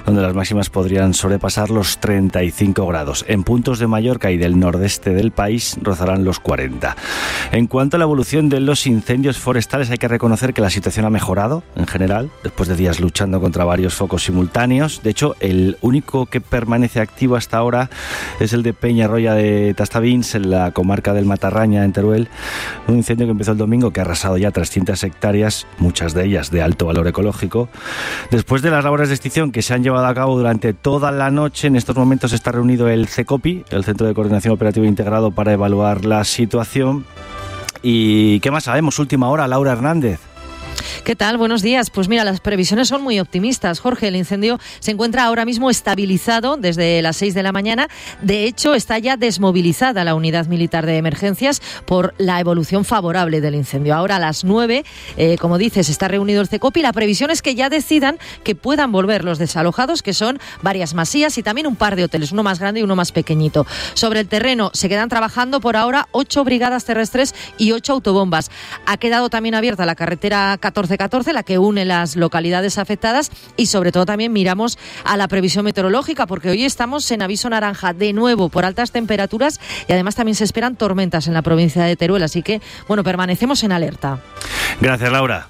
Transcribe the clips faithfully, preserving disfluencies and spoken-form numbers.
donde las máximas podrían sobrepasar los treinta y cinco grados. En puntos de Mallorca y del nordeste del país rozarán los cuarenta. En cuanto a la evolución de los incendios forestales, hay que reconocer que la situación ha mejorado en general, después de días luchando contra varios focos simultáneos. De hecho, el único que permanece activo hasta ahora es el de Peñarroya de Tastavins, en la comarca del Matarraña, en Teruel. Un incendio que empezó el domingo, que ha arrasado ya trescientas hectáreas, muchas de ellas de alto valor ecológico. Después de las labores de extinción que se han llevado a cabo durante toda la noche, en estos momentos está reunido el CECOPI, el Centro de Coordinación Operativa Integrado, para evaluar la situación. ¿Y qué más sabemos? Última hora, Laura Hernández. ¿Qué tal? Buenos días. Pues mira, las previsiones son muy optimistas. Jorge, el incendio se encuentra ahora mismo estabilizado desde las seis de la mañana. De hecho, está ya desmovilizada la unidad militar de emergencias por la evolución favorable del incendio. Ahora a las nueve, eh, como dices, está reunido el CECOPI. La previsión es que ya decidan que puedan volver los desalojados, que son varias masías y también un par de hoteles, uno más grande y uno más pequeñito. Sobre el terreno se quedan trabajando por ahora ocho brigadas terrestres y ocho autobombas. Ha quedado también abierta la carretera catorce catorce, la que une las localidades afectadas, y sobre todo también miramos a la previsión meteorológica, porque hoy estamos en aviso naranja de nuevo por altas temperaturas y además también se esperan tormentas en la provincia de Teruel, así que bueno, permanecemos en alerta. Gracias, Laura.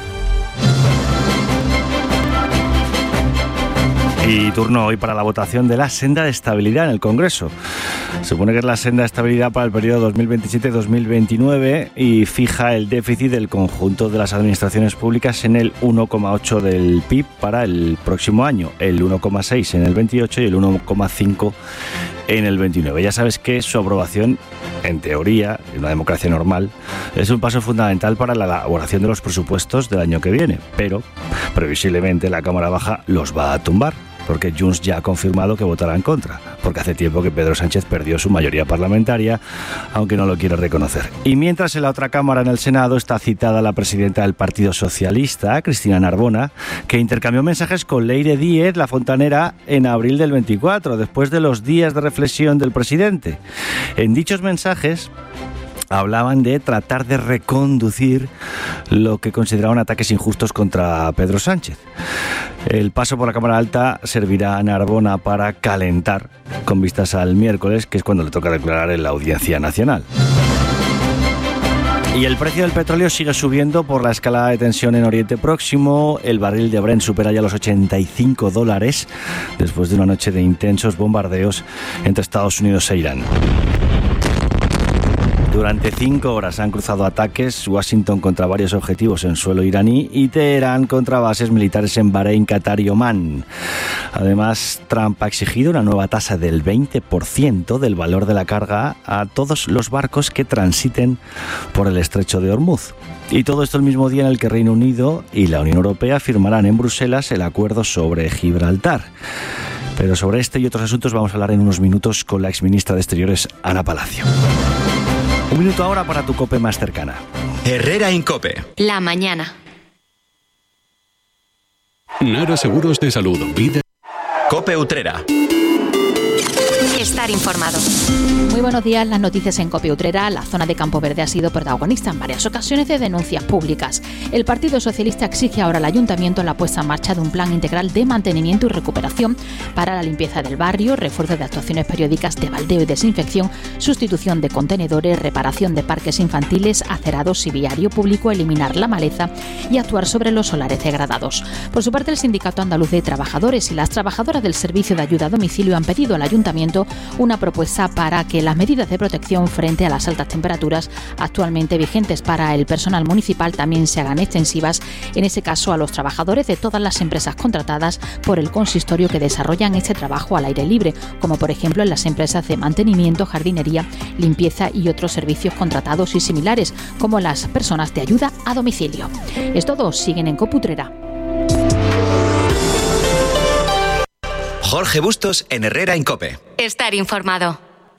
Y turno hoy para la votación de la senda de estabilidad en el Congreso. Se supone que es la senda de estabilidad para el periodo dos mil veintisiete dos mil veintinueve y fija el déficit del conjunto de las administraciones públicas en el uno coma ocho del P I B para el próximo año, el uno coma seis en el veintiocho y el uno coma cinco en el veintinueve. Ya sabes que su aprobación, en teoría, en una democracia normal, es un paso fundamental para la elaboración de los presupuestos del año que viene, pero previsiblemente la Cámara Baja los va a tumbar, porque Junts ya ha confirmado que votará en contra, porque hace tiempo que Pedro Sánchez perdió su mayoría parlamentaria, aunque no lo quiere reconocer. Y mientras en la otra Cámara, en el Senado, está citada la presidenta del Partido Socialista, Cristina Narbona, que intercambió mensajes con Leire Díez, la fontanera, en abril del veinticuatro, después de los días de reflexión del presidente. En dichos mensajes hablaban de tratar de reconducir lo que consideraban ataques injustos contra Pedro Sánchez. El paso por la Cámara Alta servirá a Narbona para calentar, con vistas al miércoles, que es cuando le toca declarar en la Audiencia Nacional. Y el precio del petróleo sigue subiendo por la escalada de tensión en Oriente Próximo. El barril de Brent supera ya los ochenta y cinco dólares después de una noche de intensos bombardeos entre Estados Unidos e Irán. Durante cinco horas han cruzado ataques, Washington contra varios objetivos en suelo iraní y Teherán contra bases militares en Bahrein, Qatar y Omán. Además, Trump ha exigido una nueva tasa del veinte por ciento del valor de la carga a todos los barcos que transiten por el estrecho de Hormuz. Y todo esto el mismo día en el que Reino Unido y la Unión Europea firmarán en Bruselas el acuerdo sobre Gibraltar. Pero sobre este y otros asuntos vamos a hablar en unos minutos con la exministra de Exteriores, Ana Palacio. Un minuto ahora para tu COPE más cercana. Herrera Incope. La mañana. Nara Seguros de Salud. Vida. COPE Utrera. Estar informado. Muy buenos días. Las noticias en COPE Utrera. La zona de Campo Verde ha sido protagonista en varias ocasiones de denuncias públicas. El Partido Socialista exige ahora al Ayuntamiento la puesta en marcha de un plan integral de mantenimiento y recuperación para la limpieza del barrio, refuerzo de actuaciones periódicas de baldeo y desinfección, sustitución de contenedores, reparación de parques infantiles, acerados y viario público, eliminar la maleza y actuar sobre los solares degradados. Por su parte, el Sindicato Andaluz de Trabajadores y las trabajadoras del Servicio de Ayuda a Domicilio han pedido al Ayuntamiento una propuesta para que las medidas de protección frente a las altas temperaturas actualmente vigentes para el personal municipal también se hagan extensivas, en ese caso a los trabajadores de todas las empresas contratadas por el consistorio que desarrollan este trabajo al aire libre, como por ejemplo en las empresas de mantenimiento, jardinería, limpieza y otros servicios contratados y similares, como las personas de ayuda a domicilio. Es todo, siguen en COPE Utrera. Jorge Bustos en Herrera Incope. Estar informado.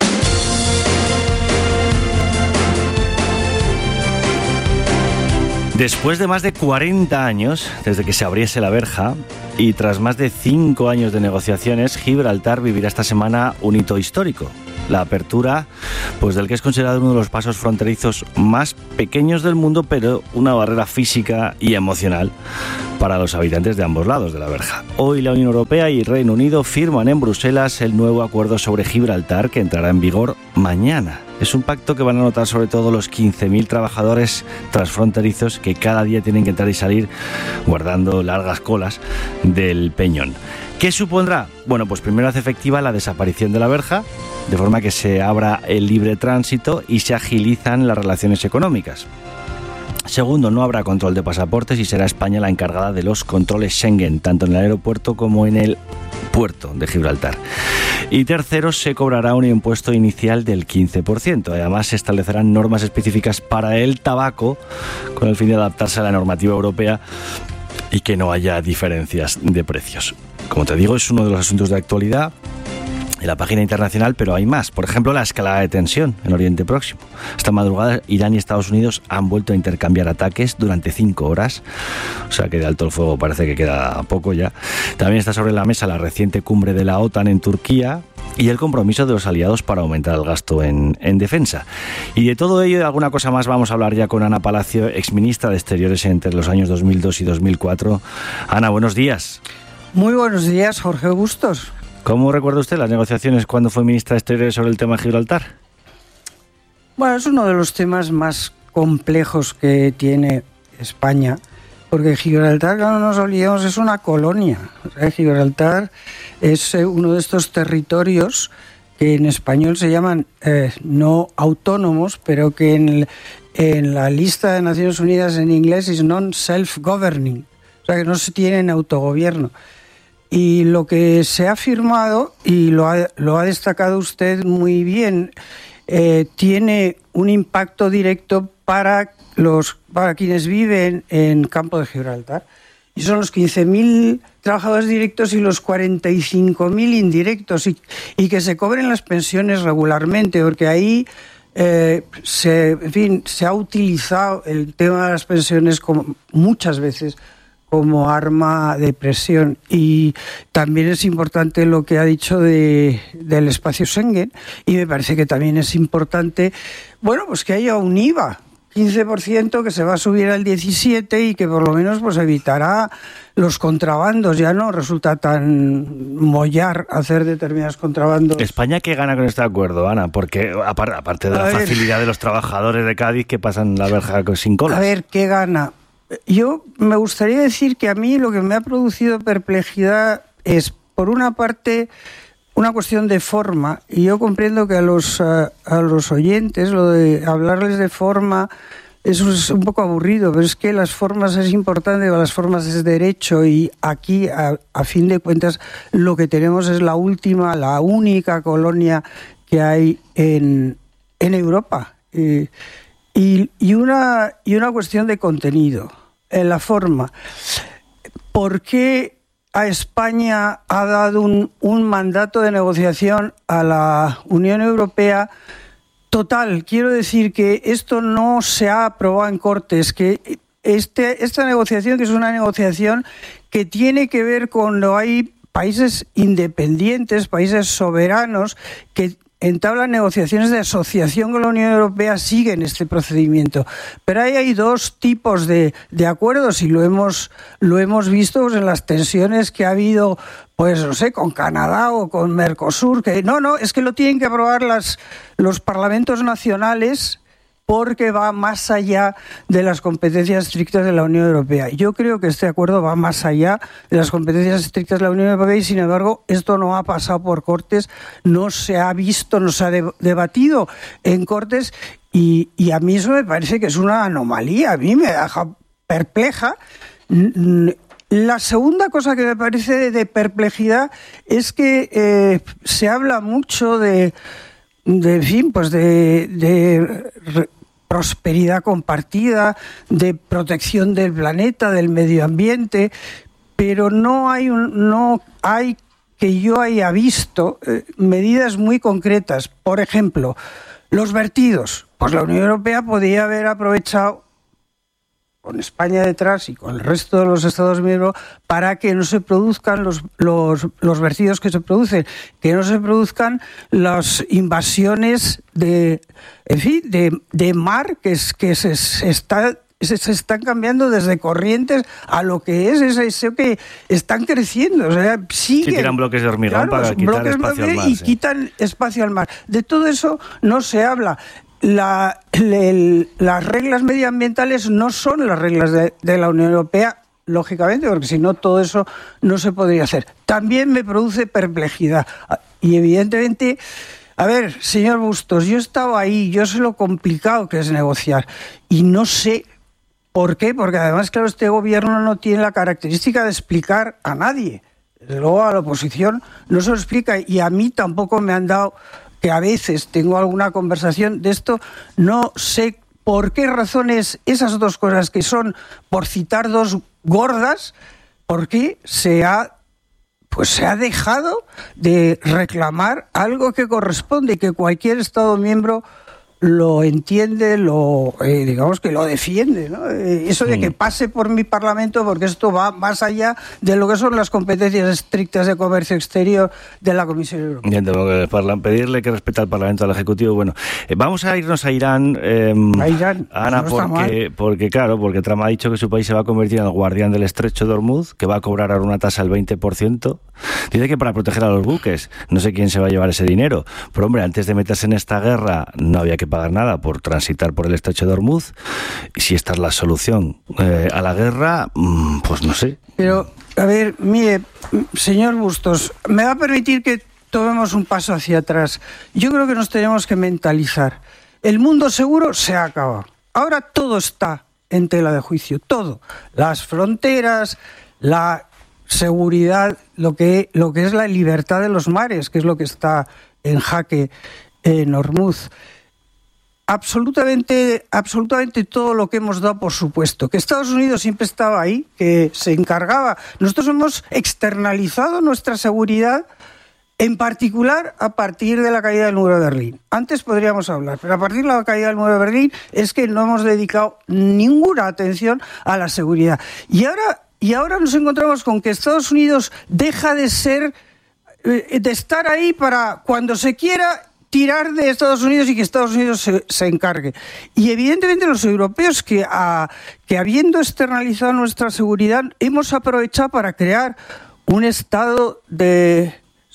Después de más de cuarenta años desde que se abriese la verja y tras más de cinco años de negociaciones, Gibraltar vivirá esta semana un hito histórico. la apertura pues del que es considerado uno de los pasos fronterizos más pequeños del mundo, pero una barrera física y emocional para los habitantes de ambos lados de la verja. Hoy la Unión Europea y Reino Unido firman en Bruselas el nuevo acuerdo sobre Gibraltar, que entrará en vigor mañana. Es un pacto que van a notar sobre todo los quince mil trabajadores transfronterizos que cada día tienen que entrar y salir guardando largas colas del peñón. ¿Qué supondrá? Bueno, pues primero hace efectiva la desaparición de la verja, de forma que se abra el libre tránsito y se agilizan las relaciones económicas. Segundo, no habrá control de pasaportes y será España la encargada de los controles Schengen, tanto en el aeropuerto como en el puerto de Gibraltar. Y tercero, se cobrará un impuesto inicial del quince por ciento. Además, se establecerán normas específicas para el tabaco, con el fin de adaptarse a la normativa europea y que no haya diferencias de precios. Como te digo, es uno de los asuntos de actualidad en la página internacional, pero hay más. Por ejemplo, la escalada de tensión en Oriente Próximo. Esta madrugada, Irán y Estados Unidos han vuelto a intercambiar ataques durante cinco horas. O sea que de alto el fuego parece que queda poco ya. También está sobre la mesa la reciente cumbre de la OTAN en Turquía y el compromiso de los aliados para aumentar el gasto en, en defensa. Y de todo ello y de alguna cosa más vamos a hablar ya con Ana Palacio, exministra de Exteriores entre los años dos mil dos y dos mil cuatro. Ana, buenos días. Muy buenos días, Jorge Bustos. ¿Cómo recuerda usted las negociaciones cuando fue ministra de Exteriores sobre el tema de Gibraltar? Bueno, es uno de los temas más complejos que tiene España, porque Gibraltar, no nos olvidemos, es una colonia. O sea, Gibraltar es uno de estos territorios que en español se llaman eh, no autónomos, pero que en, el, en la lista de Naciones Unidas en inglés es non-self-governing, o sea que no se tienen autogobierno. Y lo que se ha firmado, y lo ha, lo ha destacado usted muy bien, eh, tiene un impacto directo para, los, para quienes viven en Campo de Gibraltar. Y son los quince mil trabajadores directos y los cuarenta y cinco mil indirectos. Y, y que se cobren las pensiones regularmente, porque ahí eh, se, en fin, se ha utilizado el tema de las pensiones como, muchas veces como arma de presión. Y también es importante lo que ha dicho de, del espacio Schengen, y me parece que también es importante, bueno, pues que haya un I V A, quince por ciento que se va a subir al diecisiete por ciento y que por lo menos pues evitará los contrabandos. Ya no resulta tan mollar hacer determinados contrabandos. ¿España qué gana con este acuerdo, Ana? Porque aparte de la facilidad de los trabajadores de Cádiz que pasan la verja sin colas. A ver, ¿qué gana? Yo me gustaría decir que a mí lo que me ha producido perplejidad es, por una parte, una cuestión de forma, y yo comprendo que a los, a, a los oyentes lo de hablarles de forma eso es un poco aburrido, pero es que las formas es importante, las formas es derecho, y aquí, a, a fin de cuentas, lo que tenemos es la última, la única colonia que hay en, en Europa. Eh, Y, y, una, y una cuestión de contenido, en la forma. ¿Por qué a España ha dado un, un mandato de negociación a la Unión Europea total? Quiero decir que esto no se ha aprobado en Cortes, que este, esta negociación, que es una negociación que tiene que ver cuando hay países independientes, países soberanos, que entablan negociaciones de asociación con la Unión Europea, siguen este procedimiento. Pero ahí hay dos tipos de, de acuerdos, y lo hemos, lo hemos visto pues, en las tensiones que ha habido, pues no sé, con Canadá o con Mercosur, que no, no, es que lo tienen que aprobar las, los parlamentos nacionales, porque va más allá de las competencias estrictas de la Unión Europea. Yo creo que este acuerdo va más allá de las competencias estrictas de la Unión Europea, y sin embargo esto no ha pasado por Cortes, no se ha visto, no se ha de- debatido en Cortes, y, y a mí eso me parece que es una anomalía, a mí me deja perpleja. La segunda cosa que me parece de, de perplejidad es que eh, se habla mucho de, de en fin, pues de... de re, prosperidad compartida, de protección del planeta, del medio ambiente, pero no hay un, no hay que yo haya visto eh, medidas muy concretas. Por ejemplo, los vertidos. Pues la Unión Europea podría haber aprovechado con España detrás y con el resto de los Estados miembros, para que no se produzcan los, los, los vertidos que se producen, que no se produzcan las invasiones de, en fin, de, de mar que, es, que se, se está... Se, se están cambiando desde corrientes a lo que es, es eso que están creciendo. O sea, siguen, sí, tiran bloques de hormigón, claro, para quitar espacio al mar. Y sí. quitan espacio al mar. De todo eso no se habla. La, el, las reglas medioambientales no son las reglas de, de la Unión Europea, lógicamente, porque si no todo eso no se podría hacer. También me produce perplejidad. Y evidentemente... A ver, señor Bustos, yo he estado ahí, yo sé lo complicado que es negociar. Y no sé... ¿Por qué? Porque además, claro, este gobierno no tiene la característica de explicar a nadie. Desde luego a la oposición no se lo explica y a mí tampoco me han dado, que a veces tengo alguna conversación de esto, no sé por qué razones esas dos cosas que son, por citar dos gordas, por qué se ha, pues se ha dejado de reclamar algo que corresponde y que cualquier Estado miembro lo entiende, lo eh, digamos que lo defiende, ¿no? Eh, eso de que pase por mi Parlamento, porque esto va más allá de lo que son las competencias estrictas de comercio exterior de la Comisión Europea. Bien, tengo que pedirle que respete al Parlamento, al Ejecutivo. Bueno, eh, vamos a irnos a Irán, eh, a Irán, Ana, no porque, porque claro, porque Trump ha dicho que su país se va a convertir en el guardián del estrecho de Hormuz, que va a cobrar ahora una tasa del veinte por ciento. Dice que para proteger a los buques. No sé quién se va a llevar ese dinero, pero hombre, antes de meterse en esta guerra no había que pagar nada por transitar por el estrecho de Hormuz. Y si esta es la solución eh, a la guerra, pues no sé. Pero, a ver, mire, señor Bustos, me va a permitir que tomemos un paso hacia atrás. Yo creo que nos tenemos que mentalizar. El mundo seguro se ha acabado. Ahora todo está en tela de juicio, todo. Las fronteras, la seguridad, lo que, lo que es la libertad de los mares, que es lo que está en jaque en Hormuz. Absolutamente, absolutamente todo lo que hemos dado por supuesto. Que Estados Unidos siempre estaba ahí, que se encargaba. Nosotros hemos externalizado nuestra seguridad, en particular a partir de la caída del muro de Berlín. Antes podríamos hablar, pero a partir de la caída del muro de Berlín es que no hemos dedicado ninguna atención a la seguridad. Y ahora, y ahora nos encontramos con que Estados Unidos deja de ser, de estar ahí para cuando se quiera tirar de Estados Unidos y que Estados Unidos se, se encargue. Y evidentemente los europeos que, a, que habiendo externalizado nuestra seguridad hemos aprovechado para crear un estado de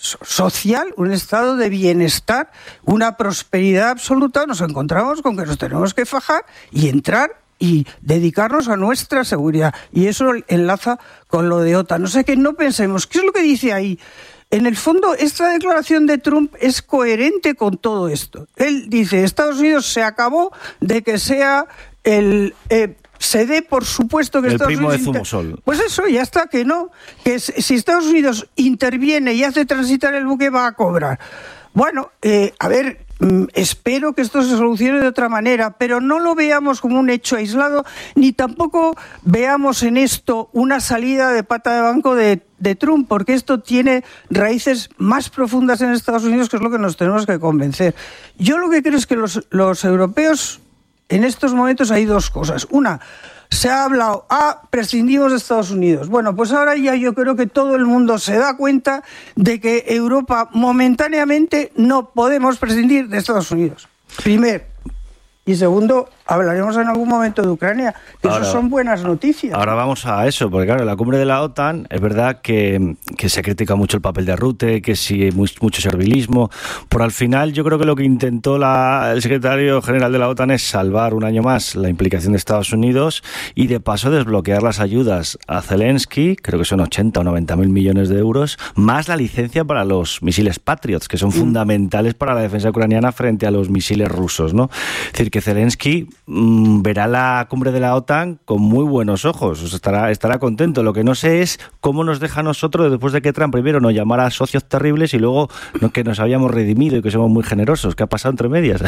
social, un estado de bienestar, una prosperidad absoluta, nos encontramos con que nos tenemos que fajar y entrar y dedicarnos a nuestra seguridad. Y eso enlaza con lo de OTAN. O sea que no pensemos, ¿qué es lo que dice ahí? En el fondo, esta declaración de Trump es coherente con todo esto. Él dice, Estados Unidos se acabó de que sea el... Eh, se dé por supuesto que el Estados primo Unidos... de Zumosol. Pues eso, ya está, que no. Que si Estados Unidos interviene y hace transitar el buque, va a cobrar. Bueno, eh, a ver... Espero que esto se solucione de otra manera, pero no lo veamos como un hecho aislado, ni tampoco veamos en esto una salida de pata de banco de, de Trump, porque esto tiene raíces más profundas en Estados Unidos, que es lo que nos tenemos que convencer. Yo lo que creo es que los, los europeos, en estos momentos hay dos cosas. Una, se ha hablado, ah, prescindimos de Estados Unidos. Bueno, pues ahora ya yo creo que todo el mundo se da cuenta de que Europa momentáneamente no podemos prescindir de Estados Unidos. Primero. Y segundo, hablaremos en algún momento de Ucrania, que ahora, eso son buenas noticias. Ahora vamos a eso, porque claro, en la cumbre de la OTAN es verdad que, que se critica mucho el papel de Rutte, que sí, muy, mucho servilismo, pero al final yo creo que lo que intentó la, el secretario general de la OTAN es salvar un año más la implicación de Estados Unidos y de paso desbloquear las ayudas a Zelensky, creo que son ochenta o noventa mil millones de euros, más la licencia para los misiles Patriots, que son mm. fundamentales para la defensa ucraniana frente a los misiles rusos, ¿no? Es decir, que Zelensky mmm, verá la cumbre de la OTAN con muy buenos ojos, o sea, estará, estará contento. Lo que no sé es cómo nos deja a nosotros, después de que Trump primero nos llamara socios terribles y luego no, que nos habíamos redimido y que somos muy generosos. ¿Qué ha pasado entre medias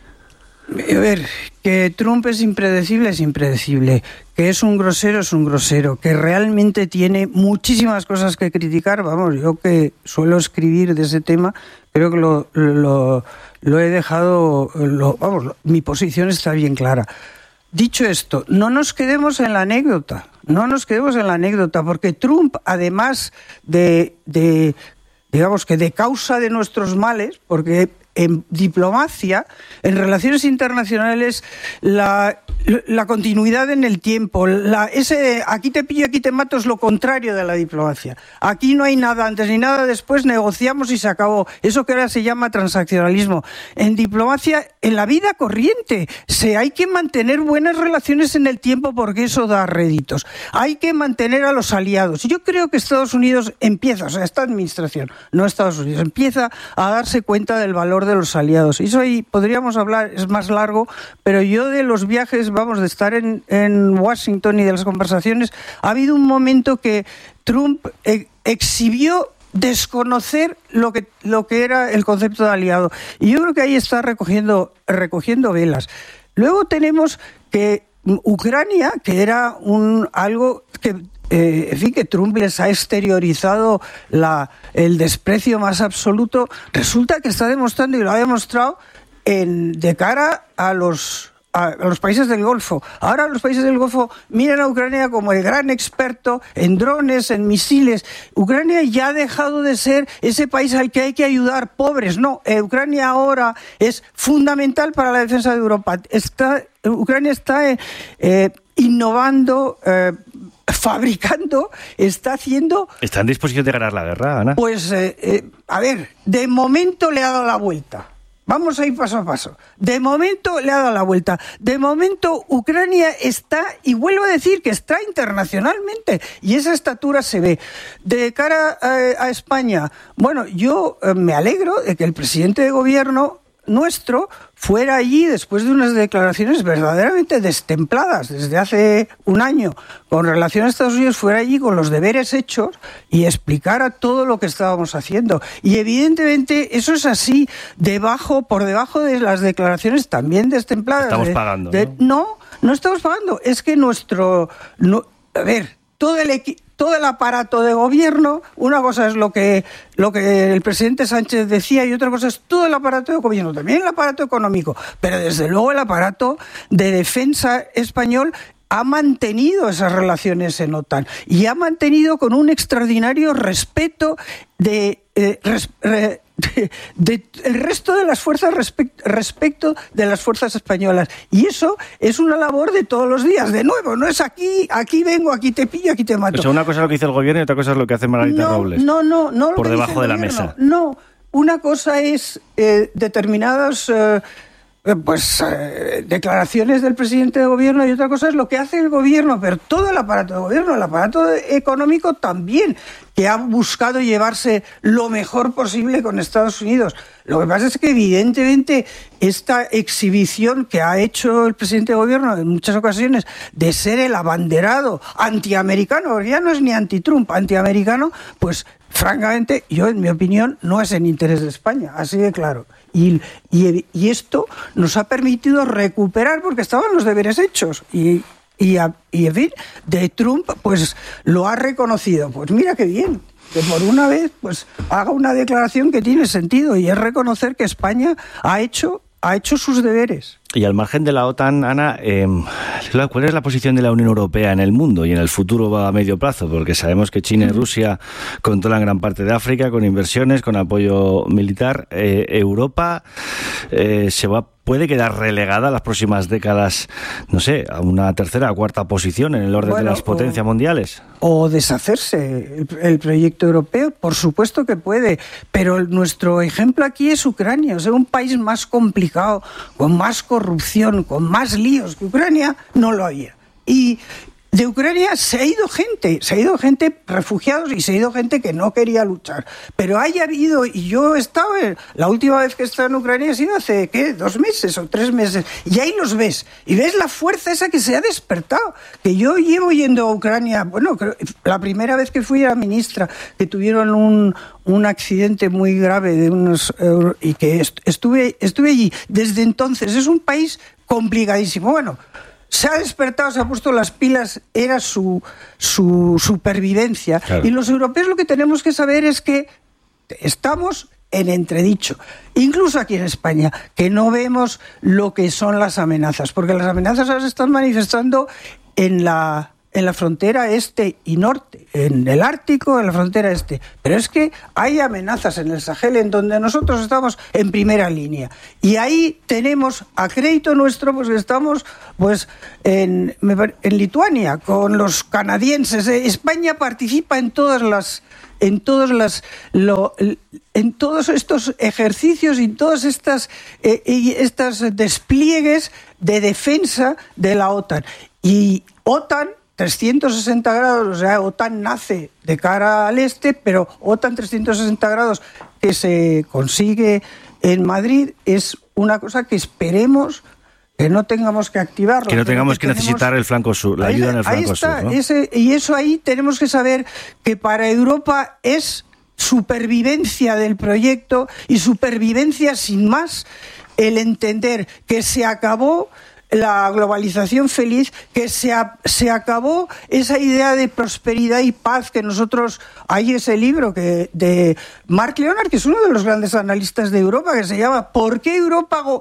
ahí? A ver, que Trump es impredecible, es impredecible. Que es un grosero, es un grosero. Que realmente tiene muchísimas cosas que criticar. Vamos, yo que suelo escribir de ese tema, creo que lo, lo, lo he dejado... Lo, vamos, lo, mi posición está bien clara. dicho esto, no nos quedemos en la anécdota, no nos quedemos en la anécdota, porque Trump, además de, de digamos que de causa de nuestros males, porque en diplomacia, en relaciones internacionales, la, la continuidad en el tiempo, la, ese aquí te pillo, aquí te mato es lo contrario de la diplomacia. Aquí no hay nada antes ni nada después, negociamos y se acabó. Eso que ahora se llama transaccionalismo. En diplomacia, en la vida corriente, se, hay que mantener buenas relaciones en el tiempo porque eso da réditos. Hay que mantener a los aliados. Yo creo que Estados Unidos empieza, o sea, esta administración, no Estados Unidos, empieza a darse cuenta del valor de los aliados. Y eso ahí podríamos hablar, es más largo, pero yo de los viajes, vamos, de estar en, en Washington y de las conversaciones, ha habido un momento que Trump eh, exhibió desconocer lo que, lo que era el concepto de aliado. Y yo creo que ahí está recogiendo, recogiendo velas. Luego tenemos que Ucrania, que era un algo que... Eh, en fin, que Trump les ha exteriorizado la, el desprecio más absoluto, resulta que está demostrando, y lo ha demostrado, en, de cara a los, a, a los países del Golfo. Ahora los países del Golfo miran a Ucrania como el gran experto en drones, en misiles. Ucrania ya ha dejado de ser ese país al que hay que ayudar, pobres. No, eh, Ucrania ahora es fundamental para la defensa de Europa. Está, Ucrania está eh, eh, innovando... Eh, fabricando, está haciendo... ¿Está en disposición de ganar la guerra, Ana? Pues, eh, eh, a ver, de momento le ha dado la vuelta. Vamos a ir paso a paso. De momento le ha dado la vuelta. De momento Ucrania está, y vuelvo a decir que está internacionalmente, y esa estatura se ve. De cara a, a España, bueno, yo eh, me alegro de que el presidente de gobierno nuestro fuera allí después de unas declaraciones verdaderamente destempladas desde hace un año con relación a Estados Unidos, fuera allí con los deberes hechos y explicara todo lo que estábamos haciendo. Y evidentemente eso es así, debajo, por debajo de las declaraciones también destempladas. Estamos de, pagando, de, ¿no? No, no estamos pagando. Es que nuestro... No, a ver, todo el equipo... Todo el aparato de gobierno, una cosa es lo que, lo que el presidente Sánchez decía y otra cosa es todo el aparato de gobierno, también el aparato económico, pero desde luego el aparato de defensa español ha mantenido esas relaciones en OTAN y ha mantenido con un extraordinario respeto de... Eh, res, re, De, de el resto de las fuerzas respect, respecto de las fuerzas españolas, y eso es una labor de todos los días. De nuevo, no es aquí, aquí vengo, aquí te pillo, aquí te mato. O sea, una cosa es lo que dice el gobierno y otra cosa es lo que hace Margarita no, Robles. No, no, no. Por lo que debajo de la gobierno. mesa. No, una cosa es eh, determinadas eh, pues eh, declaraciones del presidente de gobierno y otra cosa es lo que hace el gobierno, pero todo el aparato de gobierno, el aparato económico también, que ha buscado llevarse lo mejor posible con Estados Unidos. Lo que pasa es que evidentemente esta exhibición que ha hecho el presidente de gobierno en muchas ocasiones de ser el abanderado antiamericano, porque ya no es ni anti-Trump, antiamericano, pues francamente, yo en mi opinión, no es en interés de España, así de claro. Y, y, y esto nos ha permitido recuperar, porque estaban los deberes hechos, y, y, y en fin, de Trump pues lo ha reconocido. Pues mira qué bien, que por una vez pues haga una declaración que tiene sentido, y es reconocer que España ha hecho, ha hecho sus deberes. Y al margen de la OTAN, Ana, eh, ¿cuál es la posición de la Unión Europea en el mundo y en el futuro a medio plazo? Porque sabemos que China y Rusia controlan gran parte de África con inversiones, con apoyo militar. Eh, Europa eh, se va puede quedar relegada las próximas décadas, no sé, a una tercera o cuarta posición en el orden bueno, de las potencias o, mundiales. O deshacerse el, el proyecto europeo, por supuesto que puede, pero nuestro ejemplo aquí es Ucrania, o sea, un país más complicado, con más corrupción, con más líos que Ucrania, no lo había. Y de Ucrania se ha ido gente, se ha ido gente, refugiados, y se ha ido gente que no quería luchar. Pero haya habido, y yo he estado, la última vez que he estado en Ucrania ha sido hace, ¿qué?, dos meses o tres meses, y ahí los ves, y ves la fuerza esa que se ha despertado, que yo llevo yendo a Ucrania, bueno, la primera vez que fui a la ministra, que tuvieron un, un accidente muy grave de unos, y que estuve, estuve allí, desde entonces, es un país complicadísimo, bueno, se ha despertado, se ha puesto las pilas, era su, su supervivencia. Claro. Y los europeos lo que tenemos que saber es que estamos en entredicho, incluso aquí en España, que no vemos lo que son las amenazas, porque las amenazas ahora se están manifestando en la, en la frontera este y norte, en el Ártico, en la frontera este, pero es que hay amenazas en el Sahel en donde nosotros estamos en primera línea, y ahí tenemos a crédito nuestro, pues estamos pues en, en Lituania con los canadienses. España participa en todas las en todos las lo, en todos estos ejercicios y en todos estas eh, y estos despliegues de defensa de la OTAN. Y OTAN trescientos sesenta grados, o sea, OTAN nace de cara al este, pero OTAN trescientos sesenta grados que se consigue en Madrid es una cosa que esperemos que no tengamos que activarlo. Que no tengamos que, que tenemos... necesitar el flanco sur, la ahí, ayuda en el flanco ahí está, sur, ¿no? ese, y eso ahí tenemos que saber que para Europa es supervivencia del proyecto y supervivencia sin más el entender que se acabó la globalización feliz, que se, a, se acabó esa idea de prosperidad y paz que nosotros, hay ese libro que de Mark Leonard, que es uno de los grandes analistas de Europa, que se llama ¿Por qué Europa go,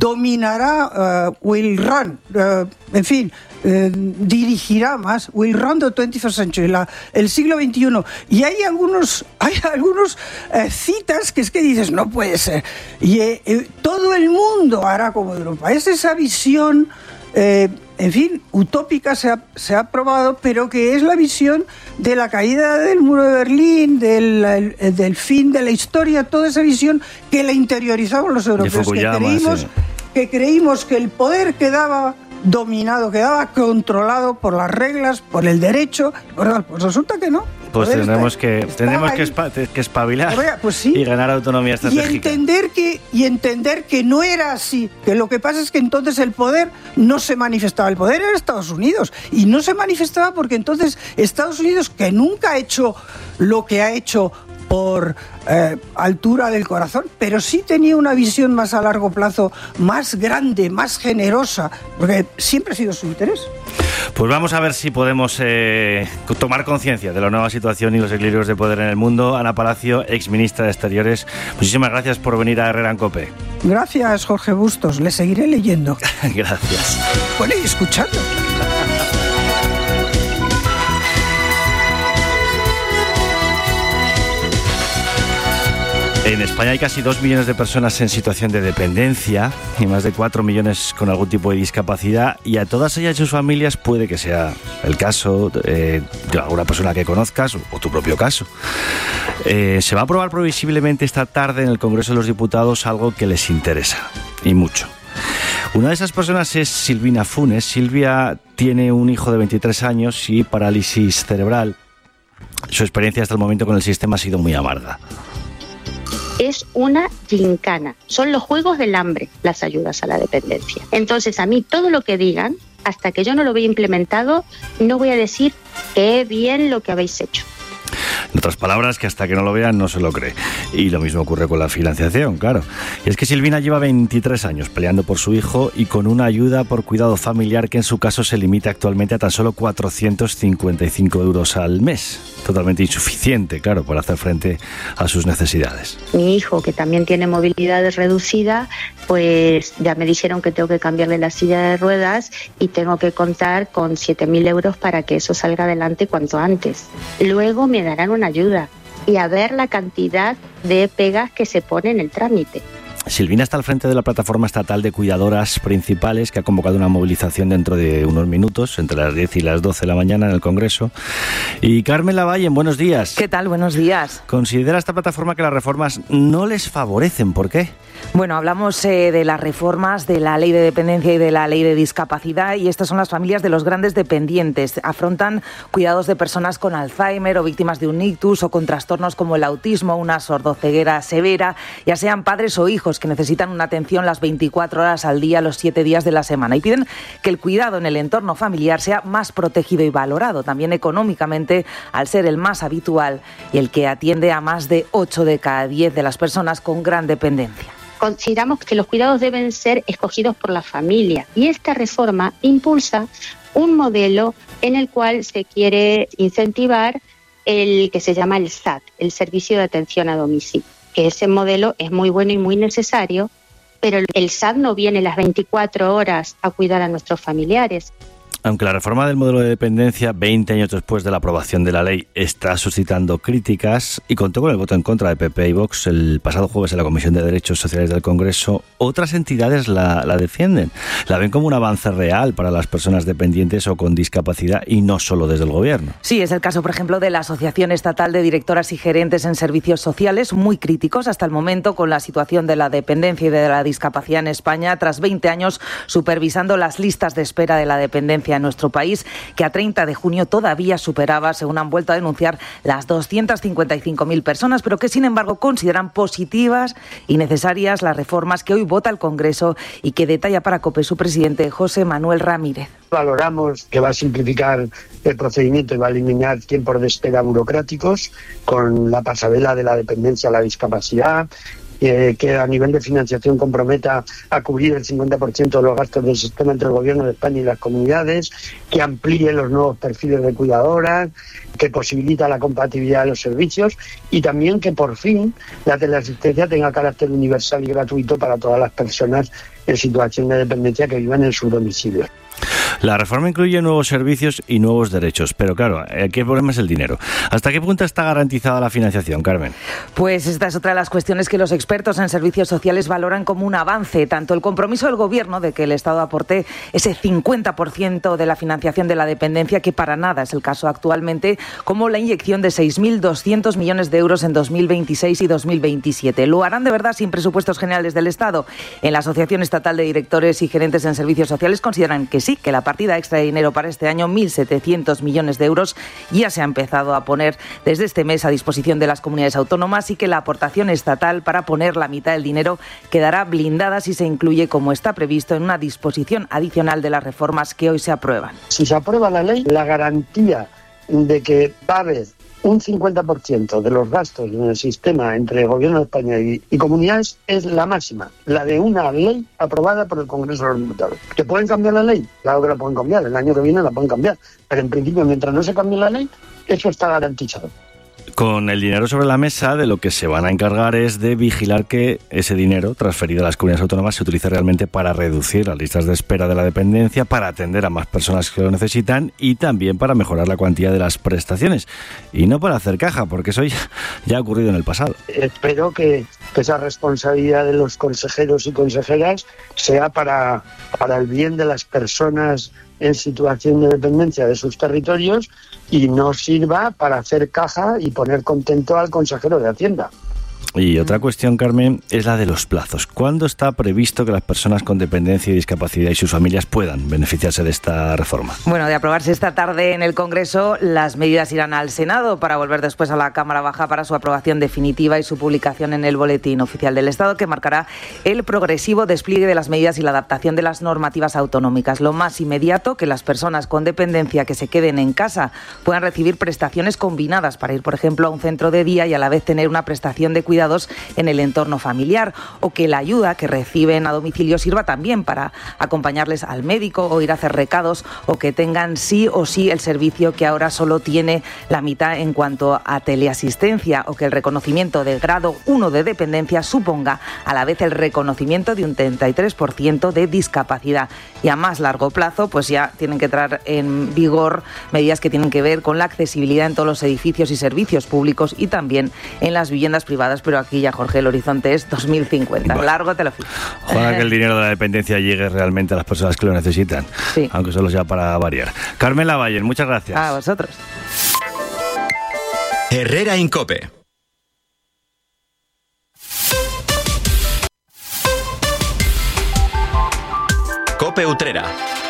dominará, uh, will run, uh, en fin, eh, dirigirá más, will run the twenty-first century, la, el siglo veintiuno? Y hay algunos, hay algunos eh, citas que es que dices, no puede ser, y eh, eh, todo el mundo hará como Europa. Es esa visión Eh, en fin, utópica se ha, se ha probado, pero que es la visión de la caída del muro de Berlín, del, el, del fin de la historia, toda esa visión que la interiorizamos los europeos, que creímos, sí. que creímos que el poder quedaba dominado, quedaba controlado por las reglas, por el derecho. Pues resulta que no. Pues tendremos que tendremos que, espa, que espabilar pues sí. y ganar autonomía estratégica. Y entender que y entender que no era así, que lo que pasa es que entonces el poder no se manifestaba, el poder era Estados Unidos y no se manifestaba porque entonces Estados Unidos, que nunca ha hecho lo que ha hecho por eh, altura del corazón, pero sí tenía una visión más a largo plazo, más grande, más generosa, porque siempre ha sido su interés. Pues vamos a ver si podemos eh, tomar conciencia de la nueva situación y los equilibrios de poder en el mundo. Ana Palacio, exministra de Exteriores, muchísimas gracias por venir a Herrera en COPE. Gracias, Jorge Bustos, le seguiré leyendo. Gracias. Bueno, y escuchando. En España hay casi dos millones de personas en situación de dependencia y más de cuatro millones con algún tipo de discapacidad, y a todas ellas y sus familias puede que sea el caso eh, de alguna persona que conozcas o tu propio caso. Eh, se va a aprobar previsiblemente esta tarde en el Congreso de los Diputados algo que les interesa, y mucho. Una de esas personas es Silvina Funes. Silvia tiene un hijo de veintitrés años y parálisis cerebral. Su experiencia hasta el momento con el sistema ha sido muy amarga. Es una gincana. Son los juegos del hambre las ayudas a la dependencia. Entonces, a mí todo lo que digan, hasta que yo no lo vea implementado, no voy a decir que bien lo que habéis hecho. En otras palabras, que hasta que no lo vean no se lo cree. Y lo mismo ocurre con la financiación, claro. Y es que Silvina lleva veintitrés años peleando por su hijo y con una ayuda por cuidado familiar que en su caso se limita actualmente a tan solo cuatrocientos cincuenta y cinco euros al mes. Totalmente insuficiente, claro, para hacer frente a sus necesidades. Mi hijo, que también tiene movilidad reducida, pues ya me dijeron que tengo que cambiarle la silla de ruedas y tengo que contar con siete mil euros para que eso salga adelante cuanto antes. Luego me darán una ayuda y a ver la cantidad de pegas que se pone en el trámite. Silvina está al frente de la plataforma estatal de cuidadoras principales, que ha convocado una movilización dentro de unos minutos, entre las diez y las doce de la mañana en el Congreso. Y Carmen Lavallen, buenos días. ¿Qué tal? Buenos días. ¿Considera esta plataforma que las reformas no les favorecen? ¿Por qué? Bueno, hablamos eh, de las reformas de la ley de dependencia y de la ley de discapacidad, y estas son las familias de los grandes dependientes. Afrontan cuidados de personas con Alzheimer o víctimas de un ictus o con trastornos como el autismo, una sordoceguera severa, ya sean padres o hijos que necesitan una atención las veinticuatro horas al día, los siete días de la semana, y piden que el cuidado en el entorno familiar sea más protegido y valorado, también económicamente, al ser el más habitual y el que atiende a más de ocho de cada diez de las personas con gran dependencia. Consideramos que los cuidados deben ser escogidos por la familia, y esta reforma impulsa un modelo en el cual se quiere incentivar el que se llama el S A T, el Servicio de Atención a Domicilio. que ese modelo es muy bueno y muy necesario, pero el S A T no viene las veinticuatro horas a cuidar a nuestros familiares. Aunque la reforma del modelo de dependencia, veinte años después de la aprobación de la ley, está suscitando críticas y contó con el voto en contra de P P y Vox el pasado jueves en la Comisión de Derechos Sociales del Congreso, otras entidades la, la defienden. La ven como un avance real para las personas dependientes o con discapacidad y no solo desde el Gobierno. Sí, es el caso, por ejemplo, de la Asociación Estatal de Directoras y Gerentes en Servicios Sociales, muy críticos hasta el momento con la situación de la dependencia y de la discapacidad en España, tras veinte años supervisando las listas de espera de la dependencia en nuestro país, que a treinta de junio todavía superaba, según han vuelto a denunciar, las doscientas cincuenta y cinco mil personas, pero que sin embargo consideran positivas y necesarias las reformas que hoy vota el Congreso y que detalla para COPE su presidente José Manuel Ramírez. Valoramos que va a simplificar el procedimiento y va a eliminar tiempos de espera burocráticos con la pasarela de la dependencia a la discapacidad, Eh, que a nivel de financiación comprometa a cubrir el cincuenta por ciento de los gastos del sistema entre el Gobierno de España y las comunidades, que amplíe los nuevos perfiles de cuidadoras, que posibilita la compatibilidad de los servicios y también que por fin la teleasistencia tenga carácter universal y gratuito para todas las personas en situación de dependencia que vivan en sus domicilios. La reforma incluye nuevos servicios y nuevos derechos, pero claro, aquí el problema es el dinero. ¿Hasta qué punto está garantizada la financiación, Carmen? Pues esta es otra de las cuestiones que los expertos en servicios sociales valoran como un avance, tanto el compromiso del Gobierno de que el Estado aporte ese cincuenta por ciento de la financiación de la dependencia, que para nada es el caso actualmente, como la inyección de seis mil doscientos millones de euros en dos mil veintiséis y dos mil veintisiete. ¿Lo harán de verdad sin presupuestos generales del Estado? En la Asociación Estatal de Directores y Gerentes en Servicios Sociales consideran que sí, que la partida extra de dinero para este año, mil setecientos millones de euros, ya se ha empezado a poner desde este mes a disposición de las comunidades autónomas y que la aportación estatal para poner la mitad del dinero quedará blindada si se incluye, como está previsto, en una disposición adicional de las reformas que hoy se aprueban. Si se aprueba la ley, la garantía de que va a haber un cincuenta por ciento de los gastos en el sistema entre el Gobierno de España y, y comunidades es la máxima, la de una ley aprobada por el Congreso de los Diputados. ¿Que pueden cambiar la ley? Claro que la pueden cambiar, el año que viene la pueden cambiar, pero en principio, mientras no se cambie la ley, eso está garantizado. Con el dinero sobre la mesa, de lo que se van a encargar es de vigilar que ese dinero transferido a las comunidades autónomas se utilice realmente para reducir las listas de espera de la dependencia, para atender a más personas que lo necesitan y también para mejorar la cuantía de las prestaciones. Y no para hacer caja, porque eso ya, ya ha ocurrido en el pasado. Espero que, que esa responsabilidad de los consejeros y consejeras sea para, para el bien de las personas en situación de dependencia de sus territorios y no sirva para hacer caja y poner contento al consejero de Hacienda. Y otra cuestión, Carmen, es la de los plazos. ¿Cuándo está previsto que las personas con dependencia y discapacidad y sus familias puedan beneficiarse de esta reforma? Bueno, de aprobarse esta tarde en el Congreso, las medidas irán al Senado para volver después a la Cámara Baja para su aprobación definitiva y su publicación en el Boletín Oficial del Estado, que marcará el progresivo despliegue de las medidas y la adaptación de las normativas autonómicas. Lo más inmediato, que las personas con dependencia que se queden en casa puedan recibir prestaciones combinadas para ir, por ejemplo, a un centro de día y a la vez tener una prestación de cuidado en el entorno familiar, o que la ayuda que reciben a domicilio sirva también para acompañarles al médico o ir a hacer recados, o que tengan sí o sí el servicio que ahora solo tiene la mitad en cuanto a teleasistencia, o que el reconocimiento del grado uno de dependencia suponga a la vez el reconocimiento de un treinta y tres por ciento de discapacidad. Y a más largo plazo, pues ya tienen que entrar en vigor medidas que tienen que ver con la accesibilidad en todos los edificios y servicios públicos y también en las viviendas privadas, pero aquí ya, Jorge, el horizonte es dos mil cincuenta. Bueno, largo te lo fijo. Ojalá que el dinero de la dependencia llegue realmente a las personas que lo necesitan, sí, aunque solo sea para variar. Carmen Lavalle, muchas gracias. A vosotros. Herrera Incope. Cope Utrera.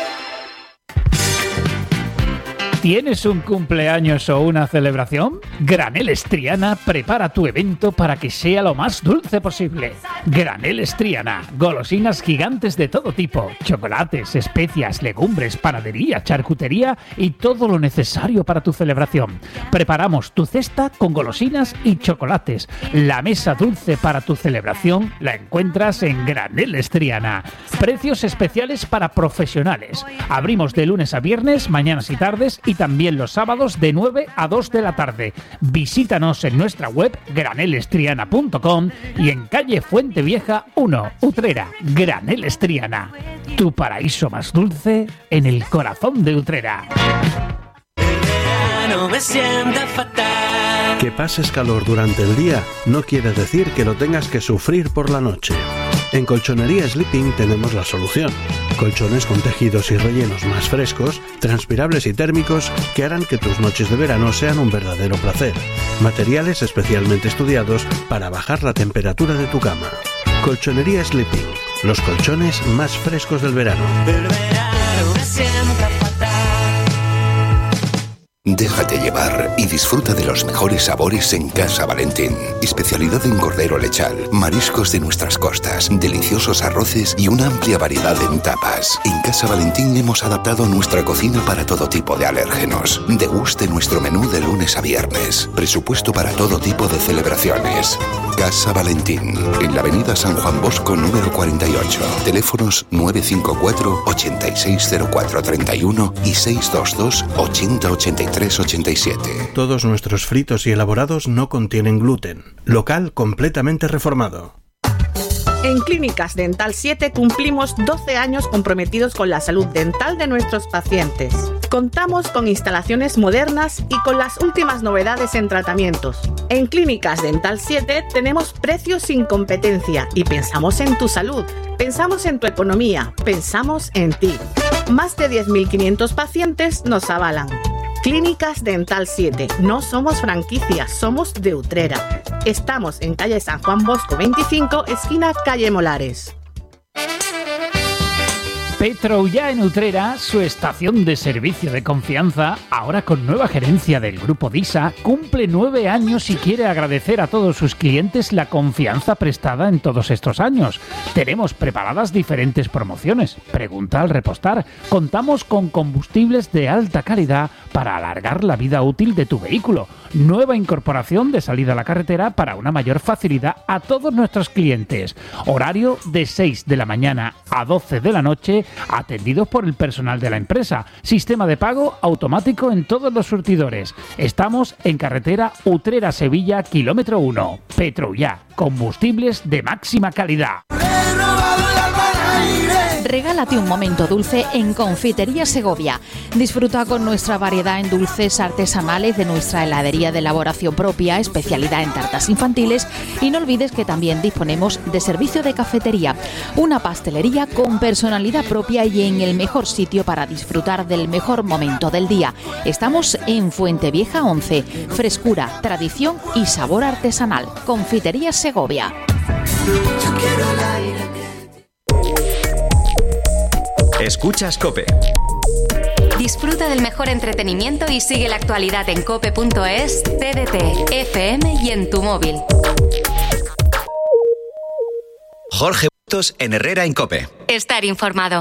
¿Tienes un cumpleaños o una celebración? Graneles Triana prepara tu evento para que sea lo más dulce posible. Graneles Triana, golosinas gigantes de todo tipo, chocolates, especias, legumbres, panadería, charcutería y todo lo necesario para tu celebración. Preparamos tu cesta con golosinas y chocolates. La mesa dulce para tu celebración la encuentras en Graneles Triana. Precios especiales para profesionales. Abrimos de lunes a viernes, mañanas y tardes, y también los sábados de nueve a dos de la tarde. Visítanos en nuestra web granel estriana punto com y en calle Fuente Vieja uno, Utrera. Graneles Triana, tu paraíso más dulce en el corazón de Utrera. Que pases calor durante el día no quiere decir que lo tengas que sufrir por la noche. En Colchonería Sleeping tenemos la solución. Colchones con tejidos y rellenos más frescos, transpirables y térmicos que harán que tus noches de verano sean un verdadero placer. Materiales especialmente estudiados para bajar la temperatura de tu cama. Colchonería Sleeping, los colchones más frescos del verano. Déjate llevar y disfruta de los mejores sabores en Casa Valentín. Especialidad en cordero lechal, mariscos de nuestras costas, deliciosos arroces y una amplia variedad en tapas. En Casa Valentín hemos adaptado nuestra cocina para todo tipo de alérgenos. Deguste nuestro menú de lunes a viernes. Presupuesto para todo tipo de celebraciones. Casa Valentín, en la avenida San Juan Bosco número cuarenta y ocho. Teléfonos nueve cinco cuatro, ocho seis cero cuatro tres uno y seis dos dos, ochenta ochenta y tres ochenta y siete. Todos nuestros fritos y elaborados no contienen gluten. Local completamente reformado. En Clínicas Dental siete cumplimos doce años comprometidos con la salud dental de nuestros pacientes. Contamos con instalaciones modernas y con las últimas novedades en tratamientos. En Clínicas Dental siete tenemos precios sin competencia y pensamos en tu salud, pensamos en tu economía, pensamos en ti. Más de diez mil quinientos pacientes nos avalan. Clínicas Dental siete. No somos franquicias, somos de Utrera. Estamos en calle San Juan Bosco veinticinco, esquina calle Molares. Petroullà en Utrera, su estación de servicio de confianza, ahora con nueva gerencia del Grupo DISA, cumple nueve años y quiere agradecer a todos sus clientes la confianza prestada en todos estos años. Tenemos preparadas diferentes promociones. Pregunta al repostar. Contamos con combustibles de alta calidad para alargar la vida útil de tu vehículo. Nueva incorporación de salida a la carretera para una mayor facilidad a todos nuestros clientes. Horario de seis de la mañana a doce de la noche, atendidos por el personal de la empresa. Sistema de pago automático en todos los surtidores. Estamos en carretera Utrera-Sevilla, kilómetro uno. Petroullà, combustibles de máxima calidad. Regálate un momento dulce en Confitería Segovia. Disfruta con nuestra variedad en dulces artesanales de nuestra heladería de elaboración propia, especialidad en tartas infantiles, y no olvides que también disponemos de servicio de cafetería, una pastelería con personalidad propia y en el mejor sitio para disfrutar del mejor momento del día. Estamos en Fuentevieja once. Frescura, tradición y sabor artesanal. Confitería Segovia. Yo quiero el aire. Escuchas COPE. Disfruta del mejor entretenimiento y sigue la actualidad en cope punto es, T D T, F M y en tu móvil. Jorge Bustos en Herrera en COPE. Estar informado.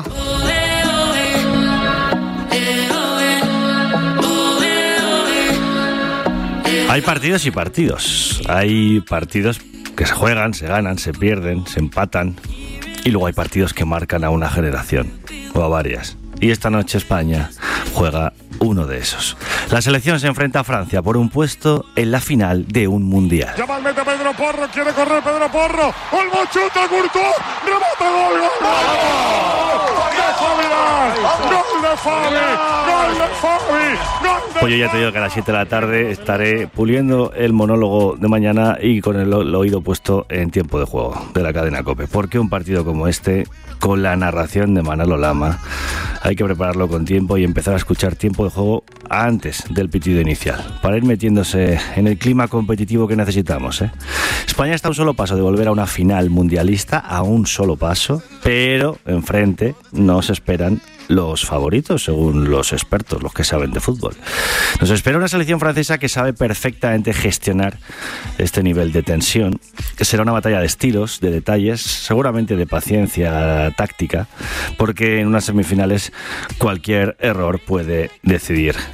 Hay partidos y partidos. Hay partidos que se juegan, se ganan, se pierden, se empatan. Y luego hay partidos que marcan a una generación, o a varias. Y esta noche España juega uno de esos. La selección se enfrenta a Francia por un puesto en la final de un mundial. Llama al meta Pedro Porro, quiere correr Pedro Porro. Olmo chuta, Courtois, remata, gol, gol, gol. ¡Gol de Fabi! ¡Gol de Fabi! ¡Gol de Pues yo ya te digo que a las siete de la tarde estaré puliendo el monólogo de mañana y con el, el oído puesto en tiempo de juego de la cadena COPE. Porque un partido como este, con la narración de Manolo Lama, hay que prepararlo con tiempo y empezar a escuchar tiempo de juego antes del pitido inicial, para ir metiéndose en el clima competitivo que necesitamos, ¿eh? España está a un solo paso de volver a una final mundialista, a un solo paso, pero enfrente no se esperan los favoritos, según los expertos, los que saben de fútbol. Nos espera una selección francesa que sabe perfectamente gestionar este nivel de tensión, que será una batalla de estilos, de detalles, seguramente de paciencia táctica, porque en unas semifinales cualquier error puede decidir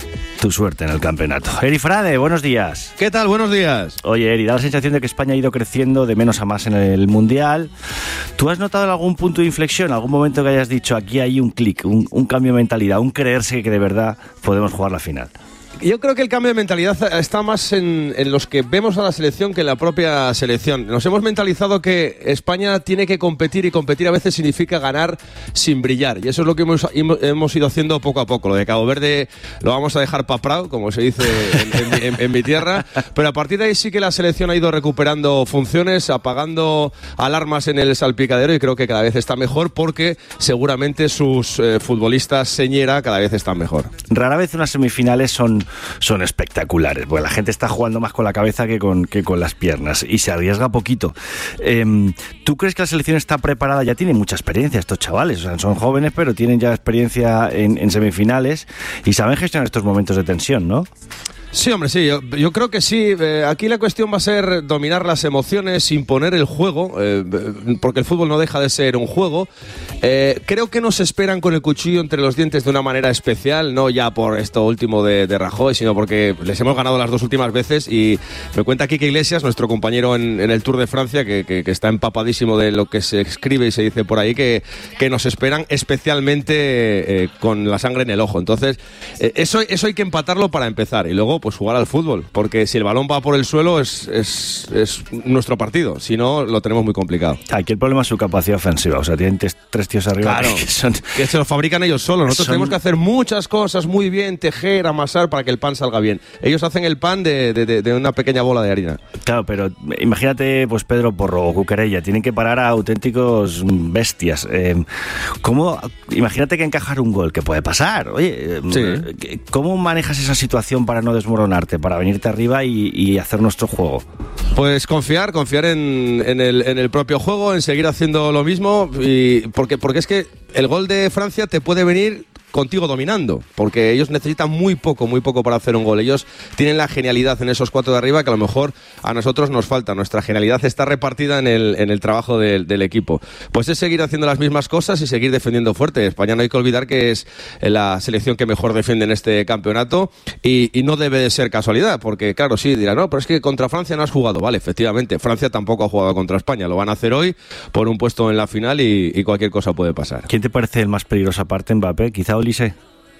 tu suerte en el campeonato. Eri Frade, buenos días. ¿Qué tal? Buenos días. Oye, Eri, da la sensación de que España ha ido creciendo de menos a más en el Mundial. ¿Tú has notado algún punto de inflexión, algún momento que hayas dicho aquí hay un clic, un, un cambio de mentalidad, un creerse que de verdad podemos jugar la final? Yo creo que el cambio de mentalidad está más en, en los que vemos a la selección que en la propia selección. Nos hemos mentalizado que España tiene que competir y competir a veces significa ganar sin brillar. Y eso es lo que hemos, hemos ido haciendo poco a poco. Lo de Cabo Verde lo vamos a dejar paprao, como se dice en, en, en, en mi tierra. Pero a partir de ahí sí que la selección ha ido recuperando funciones, apagando alarmas en el salpicadero y creo que cada vez está mejor porque seguramente sus eh, futbolistas señera cada vez están mejor. Rara vez unas semifinales son son espectaculares, porque la gente está jugando más con la cabeza que con, que con las piernas y se arriesga poquito. Eh, ¿Tú crees que la selección está preparada? Ya tiene mucha experiencia estos chavales, o sea, son jóvenes pero tienen ya experiencia en, en semifinales y saben gestionar estos momentos de tensión, ¿no? Sí, hombre, sí, yo, yo creo que sí. Eh, aquí la cuestión va a ser dominar las emociones, imponer el juego, eh, porque el fútbol no deja de ser un juego. Eh, creo que nos esperan con el cuchillo entre los dientes de una manera especial, no ya por esto último de, de Rajoy, sino porque les hemos ganado las dos últimas veces y me cuenta Quique Iglesias, nuestro compañero en, en el Tour de Francia, que, que, que está empapadísimo de lo que se escribe y se dice por ahí, que, que nos esperan especialmente eh, con la sangre en el ojo. Entonces, eh, eso, eso hay que empatarlo para empezar y luego pues jugar al fútbol, porque si el balón va por el suelo es, es, es nuestro partido, si no lo tenemos muy complicado. Aquí el problema es su capacidad ofensiva, o sea, tienen tres, tres tíos arriba. Claro, que, son, que se lo fabrican ellos solos, nosotros son... tenemos que hacer muchas cosas muy bien, tejer, amasar para que el pan salga bien. Ellos hacen el pan de, de, de, de una pequeña bola de harina. Claro, pero imagínate pues Pedro Porro o Cuquerella, tienen que parar a auténticos bestias. Eh, ¿cómo, imagínate que encajar un gol, que puede pasar, oye, sí. ¿Cómo manejas esa situación para no desmoronar? Para venirte arriba y, y hacer nuestro juego? Pues confiar, confiar en, en, el, en el propio juego, en seguir haciendo lo mismo, y porque, porque es que el gol de Francia te puede venir contigo dominando, porque ellos necesitan muy poco, muy poco para hacer un gol. Ellos tienen la genialidad en esos cuatro de arriba que a lo mejor a nosotros nos falta. Nuestra genialidad está repartida en el, en el trabajo del, del equipo. Pues es seguir haciendo las mismas cosas y seguir defendiendo fuerte. España no hay que olvidar que es la selección que mejor defiende en este campeonato y, y no debe de ser casualidad, porque claro, sí, dirán, no, pero es que contra Francia no has jugado. Vale, efectivamente, Francia tampoco ha jugado contra España. Lo van a hacer hoy por un puesto en la final y, y cualquier cosa puede pasar. ¿Quién te parece el más peligroso aparte, Mbappé? Quizá Olise.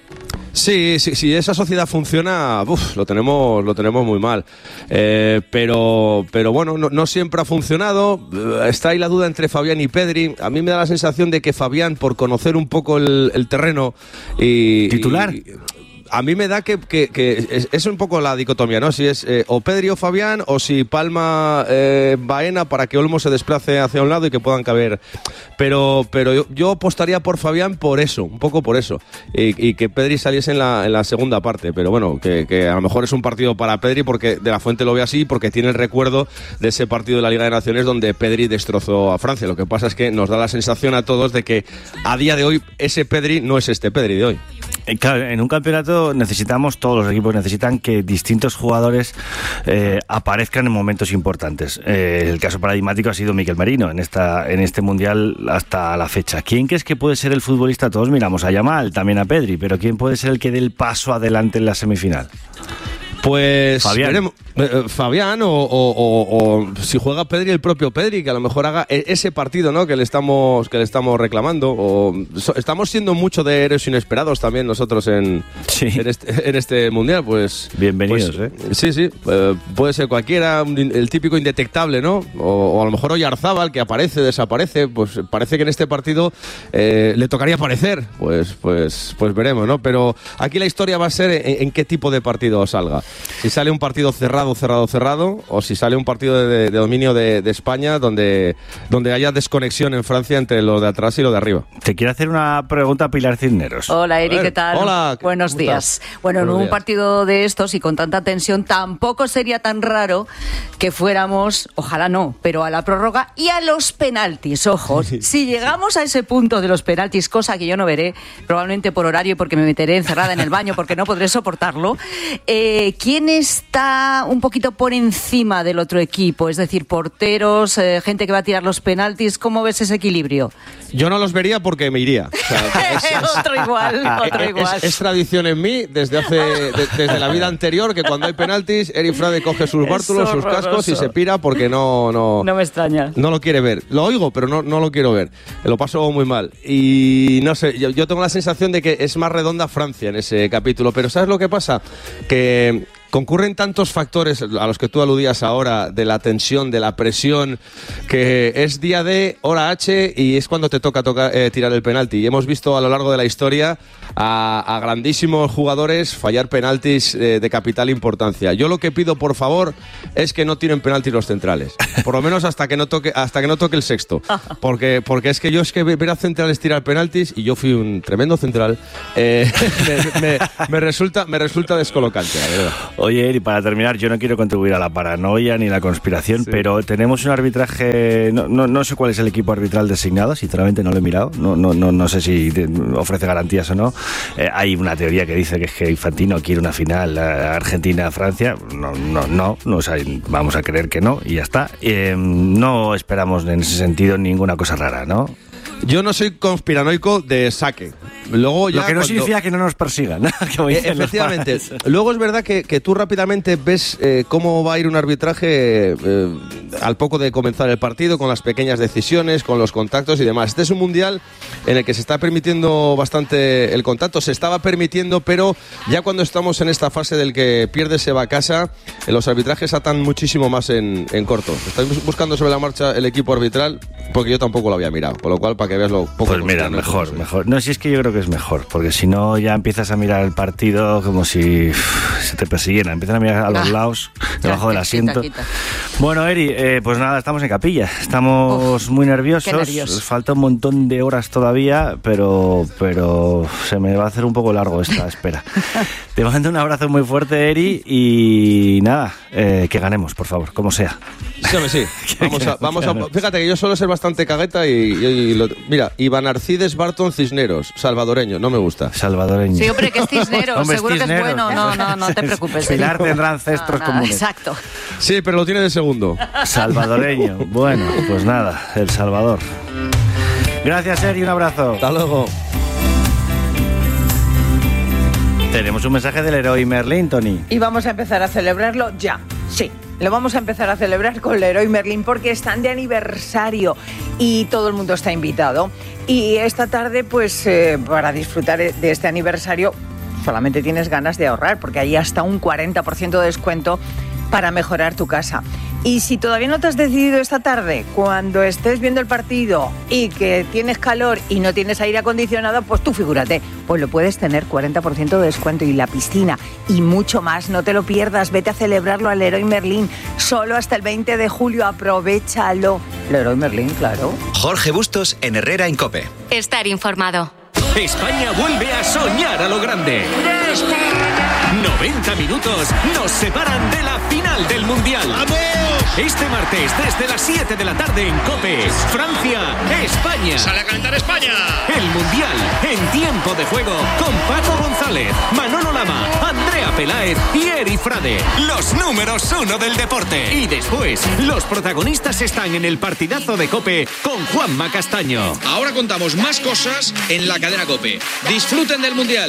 Sí, sí, si esa sociedad funciona, uf, lo tenemos, lo tenemos muy mal. Eh, pero, pero bueno, no, no siempre ha funcionado. Está ahí la duda entre Fabián y Pedri. A mí me da la sensación de que Fabián, por conocer un poco el, el terreno y titular. Y, a mí me da que, que, que es, es un poco la dicotomía, ¿no? Si es eh, o Pedri o Fabián, o si Palma eh, Baena para que Olmo se desplace hacia un lado y que puedan caber. Pero, pero yo, yo apostaría por Fabián por eso, un poco por eso. Y, y que Pedri saliese en la, en la segunda parte. Pero bueno, que, que a lo mejor es un partido para Pedri porque De la Fuente lo ve así, porque tiene el recuerdo de ese partido de la Liga de Naciones donde Pedri destrozó a Francia. Lo que pasa es que nos da la sensación a todos de que a día de hoy ese Pedri no es este Pedri de hoy. Claro, en un campeonato necesitamos, todos los equipos necesitan que distintos jugadores eh, aparezcan en momentos importantes. Eh, el caso paradigmático ha sido Mikel Merino en esta en este Mundial hasta la fecha. ¿Quién crees que puede ser el futbolista? Todos miramos a Yamal, también a Pedri, pero ¿quién puede ser el que dé el paso adelante en la semifinal? Pues Fabián, veremos, eh, Fabián o, o, o, o si juega Pedri, el propio Pedri, que a lo mejor haga ese partido, ¿no? que le estamos que le estamos reclamando. O, so, estamos siendo mucho de héroes inesperados también nosotros en, sí. en, este, en este mundial, pues bienvenidos, pues, ¿eh? Sí, sí, eh, puede ser cualquiera, el típico indetectable, ¿no? O, o a lo mejor Oyarzábal, que aparece, desaparece, pues parece que en este partido eh, le tocaría aparecer, pues, pues, pues veremos, ¿no? Pero aquí la historia va a ser en, en qué tipo de partido salga. Si sale un partido cerrado, cerrado, cerrado, o si sale un partido de, de dominio de, de España donde, donde haya desconexión en Francia entre lo de atrás y lo de arriba. Te quiero hacer una pregunta a Pilar Cisneros. Hola, Eri, ¿qué tal? Hola. Buenos días. Bueno, en Buenos un días. partido de estos y con tanta tensión tampoco sería tan raro que fuéramos, ojalá no, pero a la prórroga y a los penaltis. Ojo, si llegamos a ese punto de los penaltis, cosa que yo no veré, probablemente por horario y porque me meteré encerrada en el baño porque no podré soportarlo, eh, ¿quién está un poquito por encima del otro equipo? Es decir, porteros, eh, gente que va a tirar los penaltis. ¿Cómo ves ese equilibrio? Yo no los vería porque me iría. O sea, es, es, otro igual, otro igual. Es, es tradición en mí desde hace de, desde la vida anterior que cuando hay penaltis, Eri Frade coge sus bártulos, sus cascos y se pira porque no... No, no me extraña. No lo quiere ver. Lo oigo, pero no, no lo quiero ver. Lo paso muy mal. Y no sé, yo, yo tengo la sensación de que es más redonda Francia en ese capítulo. Pero ¿sabes lo que pasa? Que concurren tantos factores a los que tú aludías ahora, de la tensión, de la presión, que es día D, hora H y es cuando te toca, toca eh, tirar el penalti. Y hemos visto a lo largo de la historia a, a grandísimos jugadores fallar penaltis eh, de capital importancia. Yo lo que pido, por favor, es que no tiren penaltis los centrales. Por lo menos hasta que no toque, hasta que no toque el sexto. Porque, porque es que yo es que ver a centrales tirar penaltis, y yo fui un tremendo central, eh, me, me, me, resulta, me resulta descolocante, la verdad. Oye, Eri, para terminar, yo no quiero contribuir a la paranoia ni la conspiración, Sí. pero tenemos un arbitraje, no, no, no sé cuál es el equipo arbitral designado, sinceramente no lo he mirado, no, no, no, no sé si te- ofrece garantías o no. Eh, hay una teoría que dice que es que Infantino quiere una final eh, Argentina-Francia, no, no, no, no o sea, vamos a creer que no y ya está. Eh, no esperamos en ese sentido ninguna cosa rara, ¿no? Yo no soy conspiranoico de saque. Luego ya Lo que no cuando- significa que no nos persigan, ¿no? Como Eh, dicen los efectivamente. padres. Luego es verdad que, que tú rápidamente ves eh, cómo va a ir un arbitraje eh, al poco de comenzar el partido, con las pequeñas decisiones, con los contactos y demás. Este es un mundial en el que se está permitiendo bastante el contacto. Se estaba permitiendo, pero ya cuando estamos en esta fase del que pierde se va a casa, eh, los arbitrajes atan muchísimo más en, en corto. Estoy buscando sobre la marcha el equipo arbitral, porque yo tampoco lo había mirado. Con lo cual, para que veas lo poco... Pues mira, mejor, mejor. No, si es que yo creo que es mejor, porque si no ya empiezas a mirar el partido como si uf, se te persiguiera. Empiezan a mirar a los Ah, lados, ya, debajo del quita, asiento. quita. Bueno, Eri, eh, pues nada, estamos en capilla. Estamos muy nerviosos. qué nervios. Falta un montón de horas todavía, pero, pero se me va a hacer un poco largo esta espera. Te mando un abrazo muy fuerte, Eri, y nada, eh, que ganemos, por favor, como sea. Sí, hombre, sí. Vamos a, vamos a, fíjate que yo suelo ser bastante cagueta y, y- y lo- mira, Iván Arcides Barton Cisneros, salvadoreño, no me gusta. Salvadoreño. Sí, hombre, que es Cisneros, Hombre, es seguro que es Cisneros. bueno. No, no, no te preocupes. Pilar tendrá ancestros No, nada, comunes. Exacto. Sí, pero lo tiene de segundo. Salvadoreño. Bueno, pues nada, El Salvador. Gracias, Eri, un abrazo. Hasta luego. Tenemos un mensaje del héroe Merlín, Tony. Y vamos a empezar a celebrarlo ya, sí. Lo vamos a empezar a celebrar con Leroy Merlin porque están de aniversario y todo el mundo está invitado. Y esta tarde, pues eh, para disfrutar de este aniversario, solamente tienes ganas de ahorrar porque hay hasta un cuarenta por ciento de descuento para mejorar tu casa. Y si todavía no te has decidido esta tarde, cuando estés viendo el partido y que tienes calor y no tienes aire acondicionado, pues tú figúrate, pues lo puedes tener cuarenta por ciento de descuento y la piscina y mucho más. No te lo pierdas, vete a celebrarlo al Leroy Merlin, solo hasta el veinte de julio, aprovéchalo. Leroy Merlin, claro. Jorge Bustos en Herrera en COPE. Estar informado. España vuelve a soñar a lo grande. noventa minutos nos separan de la final del Mundial. Este martes, desde las siete de la tarde en COPE, Francia, España. ¡Sale a calentar España! El Mundial en tiempo de juego con Paco González, Manolo Lama, Andrea Peláez y Eri Frade. Los números uno del deporte. Y después, los protagonistas están en el partidazo de COPE con Juanma Castaño. Ahora contamos más cosas en la cadena COPE. Disfruten del Mundial.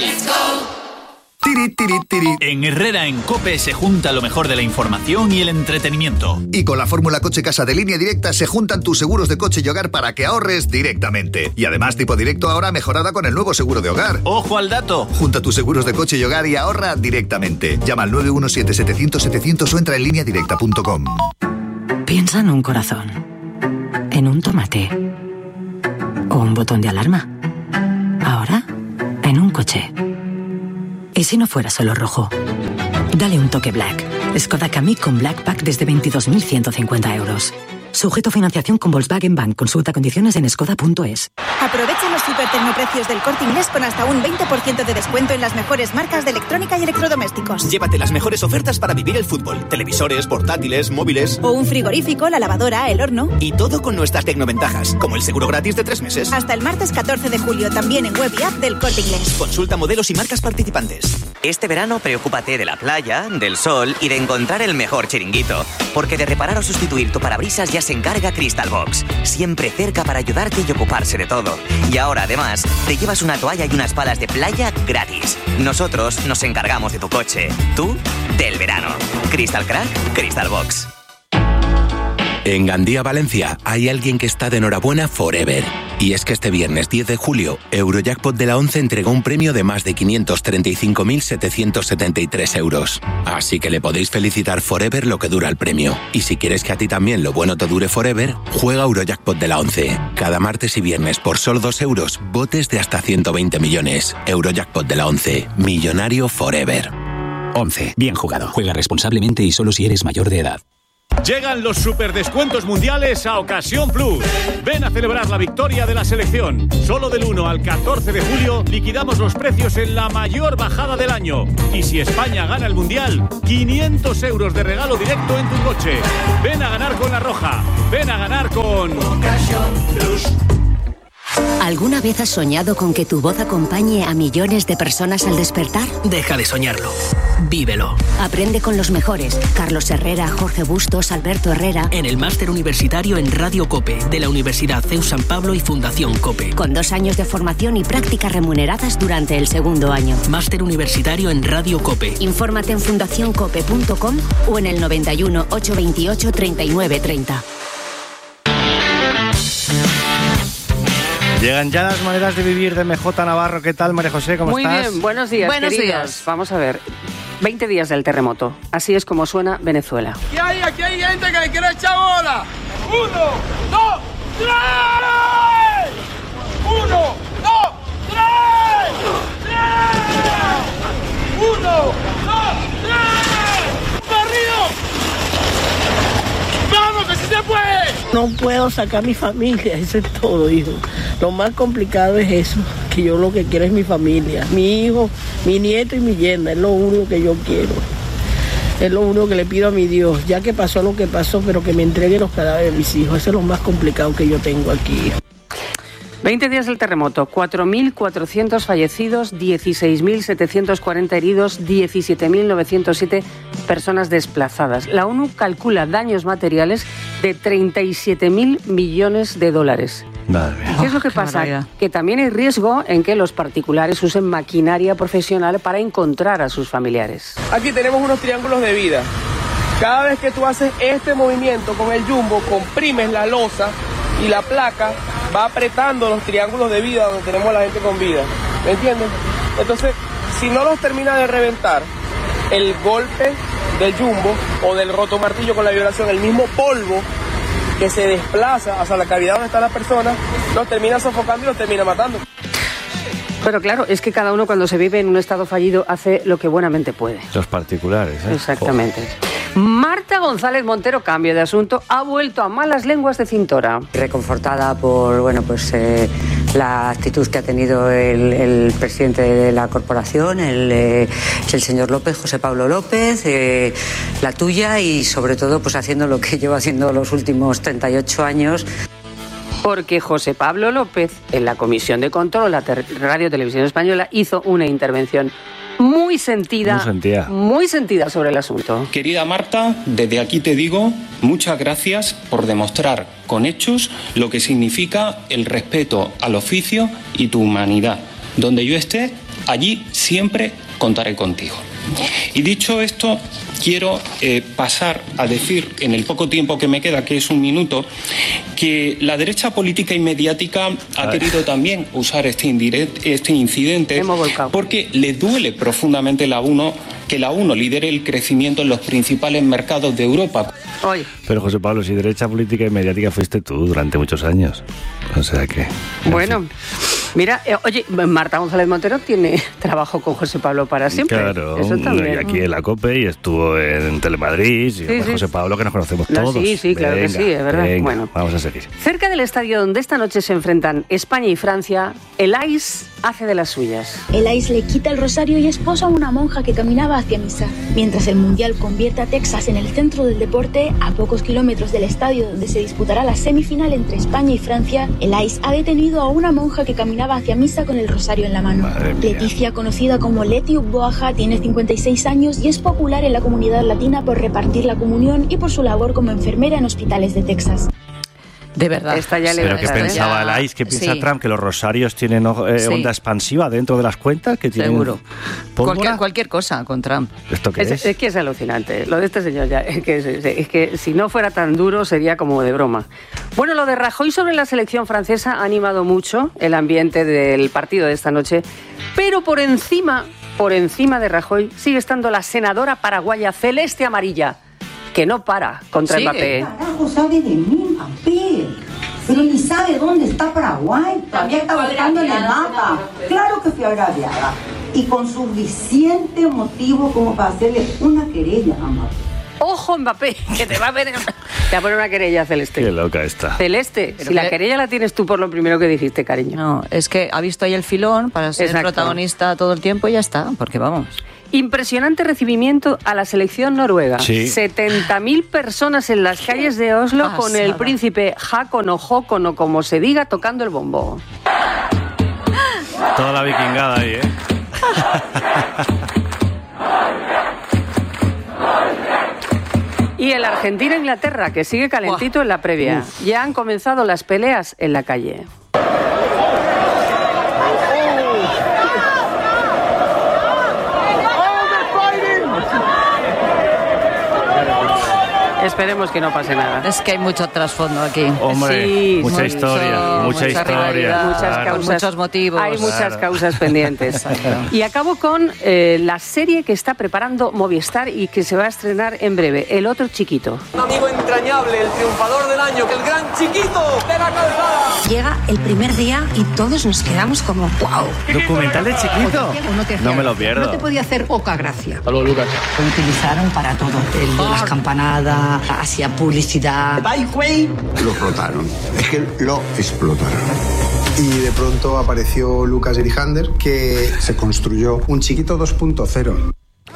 Tiri, tiri, tiri. En Herrera en COPE se junta lo mejor de la información y el entretenimiento. Y con la fórmula Coche Casa de Línea Directa se juntan tus seguros de coche y hogar para que ahorres directamente. Y además tipo directo ahora mejorada con el nuevo seguro de hogar. ¡Ojo al dato! Junta tus seguros de coche y hogar y ahorra directamente. Llama al nueve uno siete, setecientos, setecientos o entra en línea directa punto com. Piensa en un corazón, en un tomate o un botón de alarma. Ahora, en un coche. ¿Y si no fuera solo rojo? Dale un toque Black. Skoda Kamiq con Black Pack desde veintidós mil ciento cincuenta euros. Sujeto a financiación con Volkswagen Bank. Consulta condiciones en skoda punto es. Aprovecha los super tecnoprecios del Corte Inglés con hasta un veinte por ciento de descuento en las mejores marcas de electrónica y electrodomésticos. Llévate las mejores ofertas para vivir el fútbol. Televisores, portátiles, móviles. O un frigorífico, la lavadora, el horno. Y todo con nuestras tecnoventajas, como el seguro gratis de tres meses. Hasta el martes catorce de julio, también en web y app del Corte Inglés. Consulta modelos y marcas participantes. Este verano preocúpate de la playa, del sol y de encontrar el mejor chiringuito. Porque de reparar o sustituir tu parabrisas ya se encarga Crystal Box. Siempre cerca para ayudarte y ocuparse de todo. Y ahora, además, te llevas una toalla y unas palas de playa gratis. Nosotros nos encargamos de tu coche. Tú, del verano. Crystal Crack, Crystal Box. En Gandía, Valencia, hay alguien que está de enhorabuena forever. Y es que este viernes diez de julio, Eurojackpot de la once entregó un premio de más de quinientos treinta y cinco mil setecientos setenta y tres euros. Así que le podéis felicitar forever lo que dura el premio. Y si quieres que a ti también lo bueno te dure forever, juega Eurojackpot de la once. Cada martes y viernes por solo dos euros, botes de hasta ciento veinte millones. Eurojackpot de la once. Millonario forever. once. Bien jugado. Juega responsablemente y solo si eres mayor de edad. Llegan los superdescuentos mundiales a Ocasión Plus. Ven a celebrar la victoria de la selección. Solo del uno al catorce de julio liquidamos los precios en la mayor bajada del año. Y si España gana el mundial, quinientos euros de regalo directo en tu coche. Ven a ganar con La Roja. Ven a ganar con Ocasión Plus. ¿Alguna vez has soñado con que tu voz acompañe a millones de personas al despertar? Deja de soñarlo. Vívelo. Aprende con los mejores. Carlos Herrera, Jorge Bustos, Alberto Herrera. En el máster universitario en Radio COPE, de la Universidad C E U San Pablo y Fundación COPE. Con dos años de formación y prácticas remuneradas durante el segundo año. Máster universitario en Radio COPE. Infórmate en fundación cope punto com o en el noventa y uno, ochocientos veintiocho, treinta y nueve treinta. Llegan ya las maneras de vivir de M J Navarro. ¿Qué tal, María José? ¿Cómo Muy estás? Muy bien, buenos días, Buenos queridos. días. Vamos a ver, veinte días del terremoto. Así es como suena Venezuela. Aquí hay, aquí hay gente que le quiere echar bola. Uno, dos, tres. Uno, dos, tres. Tres. Uno, dos, tres. ¡Barrido! ¡Vamos, que sí se puede! No puedo sacar a mi familia, eso es todo, hijo. Lo más complicado es eso, que yo lo que quiero es mi familia, mi hijo, mi nieto y mi yerna, es lo único que yo quiero. Es lo único que le pido a mi Dios, ya que pasó lo que pasó, pero que me entregue los cadáveres de mis hijos. Eso es lo más complicado que yo tengo aquí. veinte días del terremoto, cuatro mil cuatrocientos fallecidos, dieciséis mil setecientos cuarenta heridos, diecisiete mil novecientos siete personas desplazadas. La ONU calcula daños materiales de treinta y siete mil millones de dólares. Madre mía. ¿Qué es lo que Oh, qué pasa? barbaridad. Que también hay riesgo en que los particulares usen maquinaria profesional para encontrar a sus familiares. Aquí tenemos unos triángulos de vida. Cada vez que tú haces este movimiento con el jumbo, comprimes la losa y la placa va apretando los triángulos de vida donde tenemos a la gente con vida. ¿Me entiendes? Entonces, si no los termina de reventar, el golpe del jumbo o del rotomartillo con la vibración, el mismo polvo que se desplaza hacia la cavidad donde está la persona, los termina sofocando y los termina matando. Pero claro, es que cada uno cuando se vive en un estado fallido hace lo que buenamente puede. Los particulares, ¿eh? Exactamente. Marta González Montero, cambio de asunto, ha vuelto a malas lenguas de Cintora. Reconfortada por bueno pues eh, la actitud que ha tenido el, el presidente de la corporación, el, eh, el señor López, José Pablo López, eh, la tuya y sobre todo pues haciendo lo que llevo haciendo los últimos treinta y ocho años. Porque José Pablo López, en la Comisión de Control, la ter- Radio Televisión Española, hizo una intervención muy sentida, Muy sentida. muy sentida sobre el asunto. Querida Marta, desde aquí te digo muchas gracias por demostrar con hechos lo que significa el respeto al oficio y tu humanidad. Donde yo esté, allí siempre contaré contigo. Y dicho esto, quiero eh, pasar a decir, en el poco tiempo que me queda, que es un minuto, que la derecha política y mediática ha querido también usar este, indirect, este incidente porque le duele profundamente la UNO que la UNO lidere el crecimiento en los principales mercados de Europa. Oye. Pero José Pablo, si derecha política y mediática fuiste tú durante muchos años. O sea que... Bueno, mira, eh, oye, Marta González Montero tiene trabajo con José Pablo para siempre. Claro, Eso también. y aquí en la COPE y estuvo en Telemadrid y Sí, hombre, sí. José Pablo, que nos conocemos No, todos. sí, sí, claro que Venga, sí, es verdad. venga, Bueno. vamos a seguir. Cerca del estadio donde esta noche se enfrentan España y Francia, el I C E hace de las suyas. El Ice le quita el rosario y esposa a una monja que caminaba hacia misa. Mientras el Mundial convierte a Texas en el centro del deporte, a pocos kilómetros del estadio donde se disputará la semifinal entre España y Francia, el Ice ha detenido a una monja que caminaba hacia misa con el rosario en la mano. Leticia, conocida como Leti Uboaja, tiene cincuenta y seis años y es popular en la comunidad latina por repartir la comunión y por su labor como enfermera en hospitales de Texas. De verdad. Esta ya le Pero ¿qué pensaba ya... el Ice? ¿Qué piensa sí. Trump? ¿Que los rosarios tienen eh, sí. onda expansiva dentro de las cuentas? ¿Que tienen Seguro. Cualquier, cualquier cosa con Trump. ¿Esto qué es? Es, es que es alucinante. Lo de este señor ya. Es que, es, es que si no fuera tan duro sería como de broma. Bueno, lo de Rajoy sobre la selección francesa ha animado mucho el ambiente del partido de esta noche. Pero por encima, por encima de Rajoy sigue estando la senadora paraguaya Celeste Amarilla, que no para contra ¿Sigue? Mbappé. Carajo, sabe de mí, Mbappé. Pero ni sabe dónde está Paraguay. Todavía está buscando en el mapa. Claro que fui agraviada. Y con suficiente motivo como para hacerle una querella a Mbappé. Ojo, Mbappé, que te va a ver, te va a poner una querella, Celeste. Qué loca está. Celeste, Pero si que... la querella la tienes tú por lo primero que dijiste, cariño. No, es que ha visto ahí el filón para ser Exacto. protagonista todo el tiempo y ya está, porque vamos. Impresionante recibimiento a la selección noruega. Sí. setenta mil personas en las calles de Oslo Pasada. Con el príncipe Haakon o Håkon o como se diga tocando el bombo. Toda la vikingada ahí, ¿eh? Y el Argentina-Inglaterra, que sigue calentito Buah. En la previa. Uf. Ya han comenzado las peleas en la calle. Esperemos que no pase nada. Es que hay mucho trasfondo aquí. Hombre, sí, mucha mucho, historia, mucha, mucha historia. Muchas claro. causas, muchos motivos. Hay muchas claro. causas pendientes. Y acabo con eh, la serie que está preparando Movistar y que se va a estrenar en breve, El otro chiquito. Un amigo entrañable, el triunfador del año, el gran chiquito de la calzada. Llega el primer día y todos nos quedamos como wow. ¿Documental de chiquito? No me lo pierdo. No te podía hacer poca gracia. Hasta luego, Lucas. Lo utilizaron para todo. El de las campanadas, hacia publicidad. Lo explotaron. Es que lo explotaron. Y de pronto apareció Lucas Erihander, que se construyó un chiquito dos punto cero.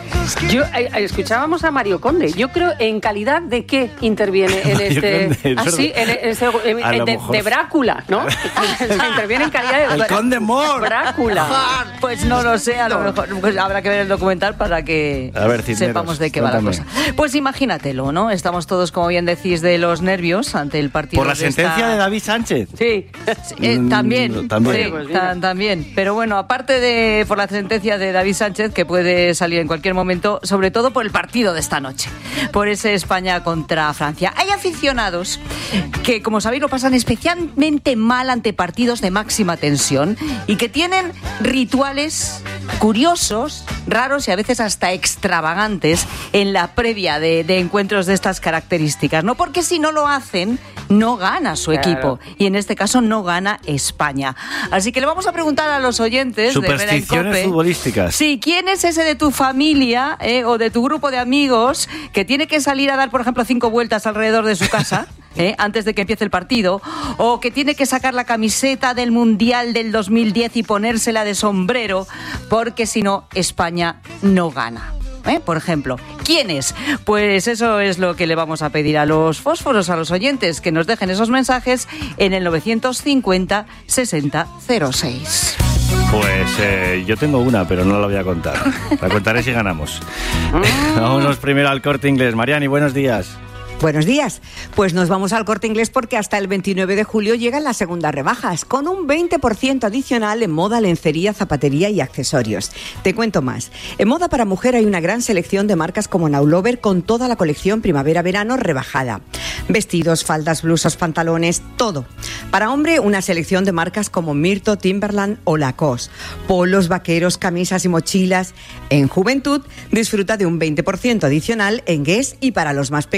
Yo eh, escuchábamos a Mario Conde. Yo creo en calidad de qué interviene en este así ah, en, en este en, en, de, de Brácula, ¿no? Interviene en calidad de el Conde Mor. Brácula. Pues no lo sé, a lo mejor pues habrá que ver el documental para que a ver, sepamos de qué va la cosa. Pues imagínatelo, ¿no? Estamos todos, como bien decís, de los nervios ante el partido. Por la de sentencia esta... de David Sánchez. Sí, eh, también, mm, también. Sí, pues ta- también. Pero bueno, aparte de por la sentencia de David Sánchez, que puede salir en cualquier momento, sobre todo por el partido de esta noche, por ese España contra Francia. Hay aficionados que, como sabéis, lo pasan especialmente mal ante partidos de máxima tensión y que tienen rituales curiosos, raros y a veces hasta extravagantes en la previa de, de encuentros de estas características, ¿no? Porque si no lo hacen, no gana su claro. equipo y en este caso no gana España. Así que le vamos a preguntar a los oyentes supersticiones de futbolísticas. Sí, ¿quién es ese de tu familia eh, o de tu grupo de amigos que tiene que salir a dar, por ejemplo, cinco vueltas alrededor de su casa eh, antes de que empiece el partido, o que tiene que sacar la camiseta del Mundial del dos mil diez y ponérsela de sombrero porque si no España no gana? ¿Eh? Por ejemplo, ¿quién es? Pues eso es lo que le vamos a pedir a los fósforos, a los oyentes, que nos dejen esos mensajes en el novecientos cincuenta sesenta cero seis. Pues eh, yo tengo una, pero no la voy a contar. La contaré si ganamos. Vámonos primero al Corte Inglés. Mariani, buenos días. Buenos días. Pues nos vamos al Corte Inglés porque hasta el veintinueve de julio llegan las segundas rebajas, con un veinte por ciento adicional en moda, lencería, zapatería y accesorios. Te cuento más. En moda para mujer hay una gran selección de marcas como Now Lover con toda la colección primavera-verano rebajada. Vestidos, faldas, blusas, pantalones, todo. Para hombre, una selección de marcas como Myrto, Timberland o Lacoste. Polos, vaqueros, camisas y mochilas. En juventud, disfruta de un veinte por ciento adicional en Guess y para los más pequeños,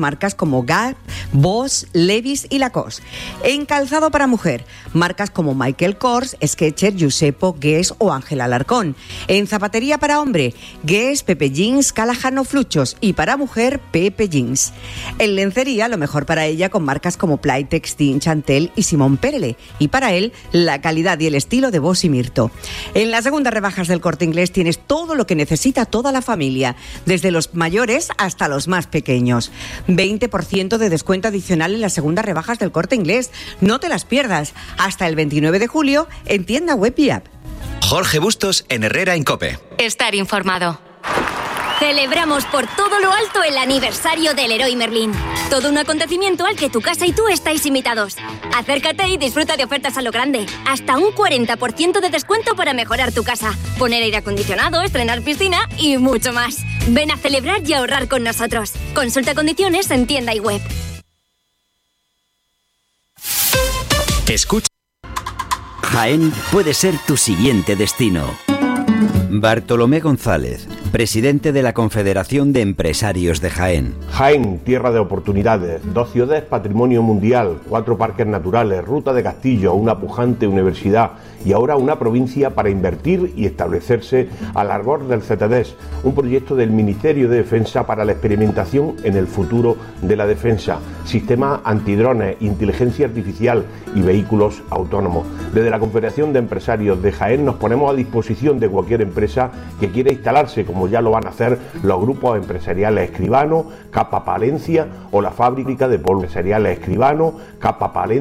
marcas como Gap, Boss, Levi's y Lacoste. En calzado para mujer, marcas como Michael Kors, Skechers, Giuseppe, Guess o Ángel Alarcón. En zapatería para hombre, Guess, Pepe Jeans, Callahan o Fluchos, y para mujer, Pepe Jeans. En lencería, lo mejor para ella con marcas como Playtex, Tin, Chantel y Simón Perele. Y para él, la calidad y el estilo de Boss y Mirto. En las segundas rebajas del Corte Inglés tienes todo lo que necesita toda la familia, desde los mayores hasta los más pequeños. veinte por ciento de descuento adicional en las segundas rebajas del Corte Inglés. No te las pierdas. Hasta el veintinueve de julio en tienda web y app. Jorge Bustos en Herrera en COPE. Estar informado. Celebramos por todo lo alto el aniversario del Leroy Merlin. Todo un acontecimiento al que tu casa y tú estáis invitados. Acércate y disfruta de ofertas a lo grande. Hasta un cuarenta por ciento de descuento para mejorar tu casa, poner aire acondicionado, estrenar piscina y mucho más. Ven a celebrar y ahorrar con nosotros. Consulta condiciones en tienda y web. Escucha. Jaén puede ser tu siguiente destino. Bartolomé González, presidente de la Confederación de Empresarios de Jaén. Jaén, tierra de oportunidades, dos ciudades patrimonio mundial, cuatro parques naturales, ruta de castillo, una pujante universidad y ahora una provincia para invertir y establecerse al arbor del C T D E S, un proyecto del Ministerio de Defensa para la experimentación en el futuro de la defensa, sistemas antidrones, inteligencia artificial y vehículos autónomos. Desde la Confederación de Empresarios de Jaén nos ponemos a disposición de cualquier empresa que quiera instalarse, como ya lo van a hacer los grupos empresariales Escribano, Capa Palencia o la fábrica de polvo empresariales Escribano, Capa Palencia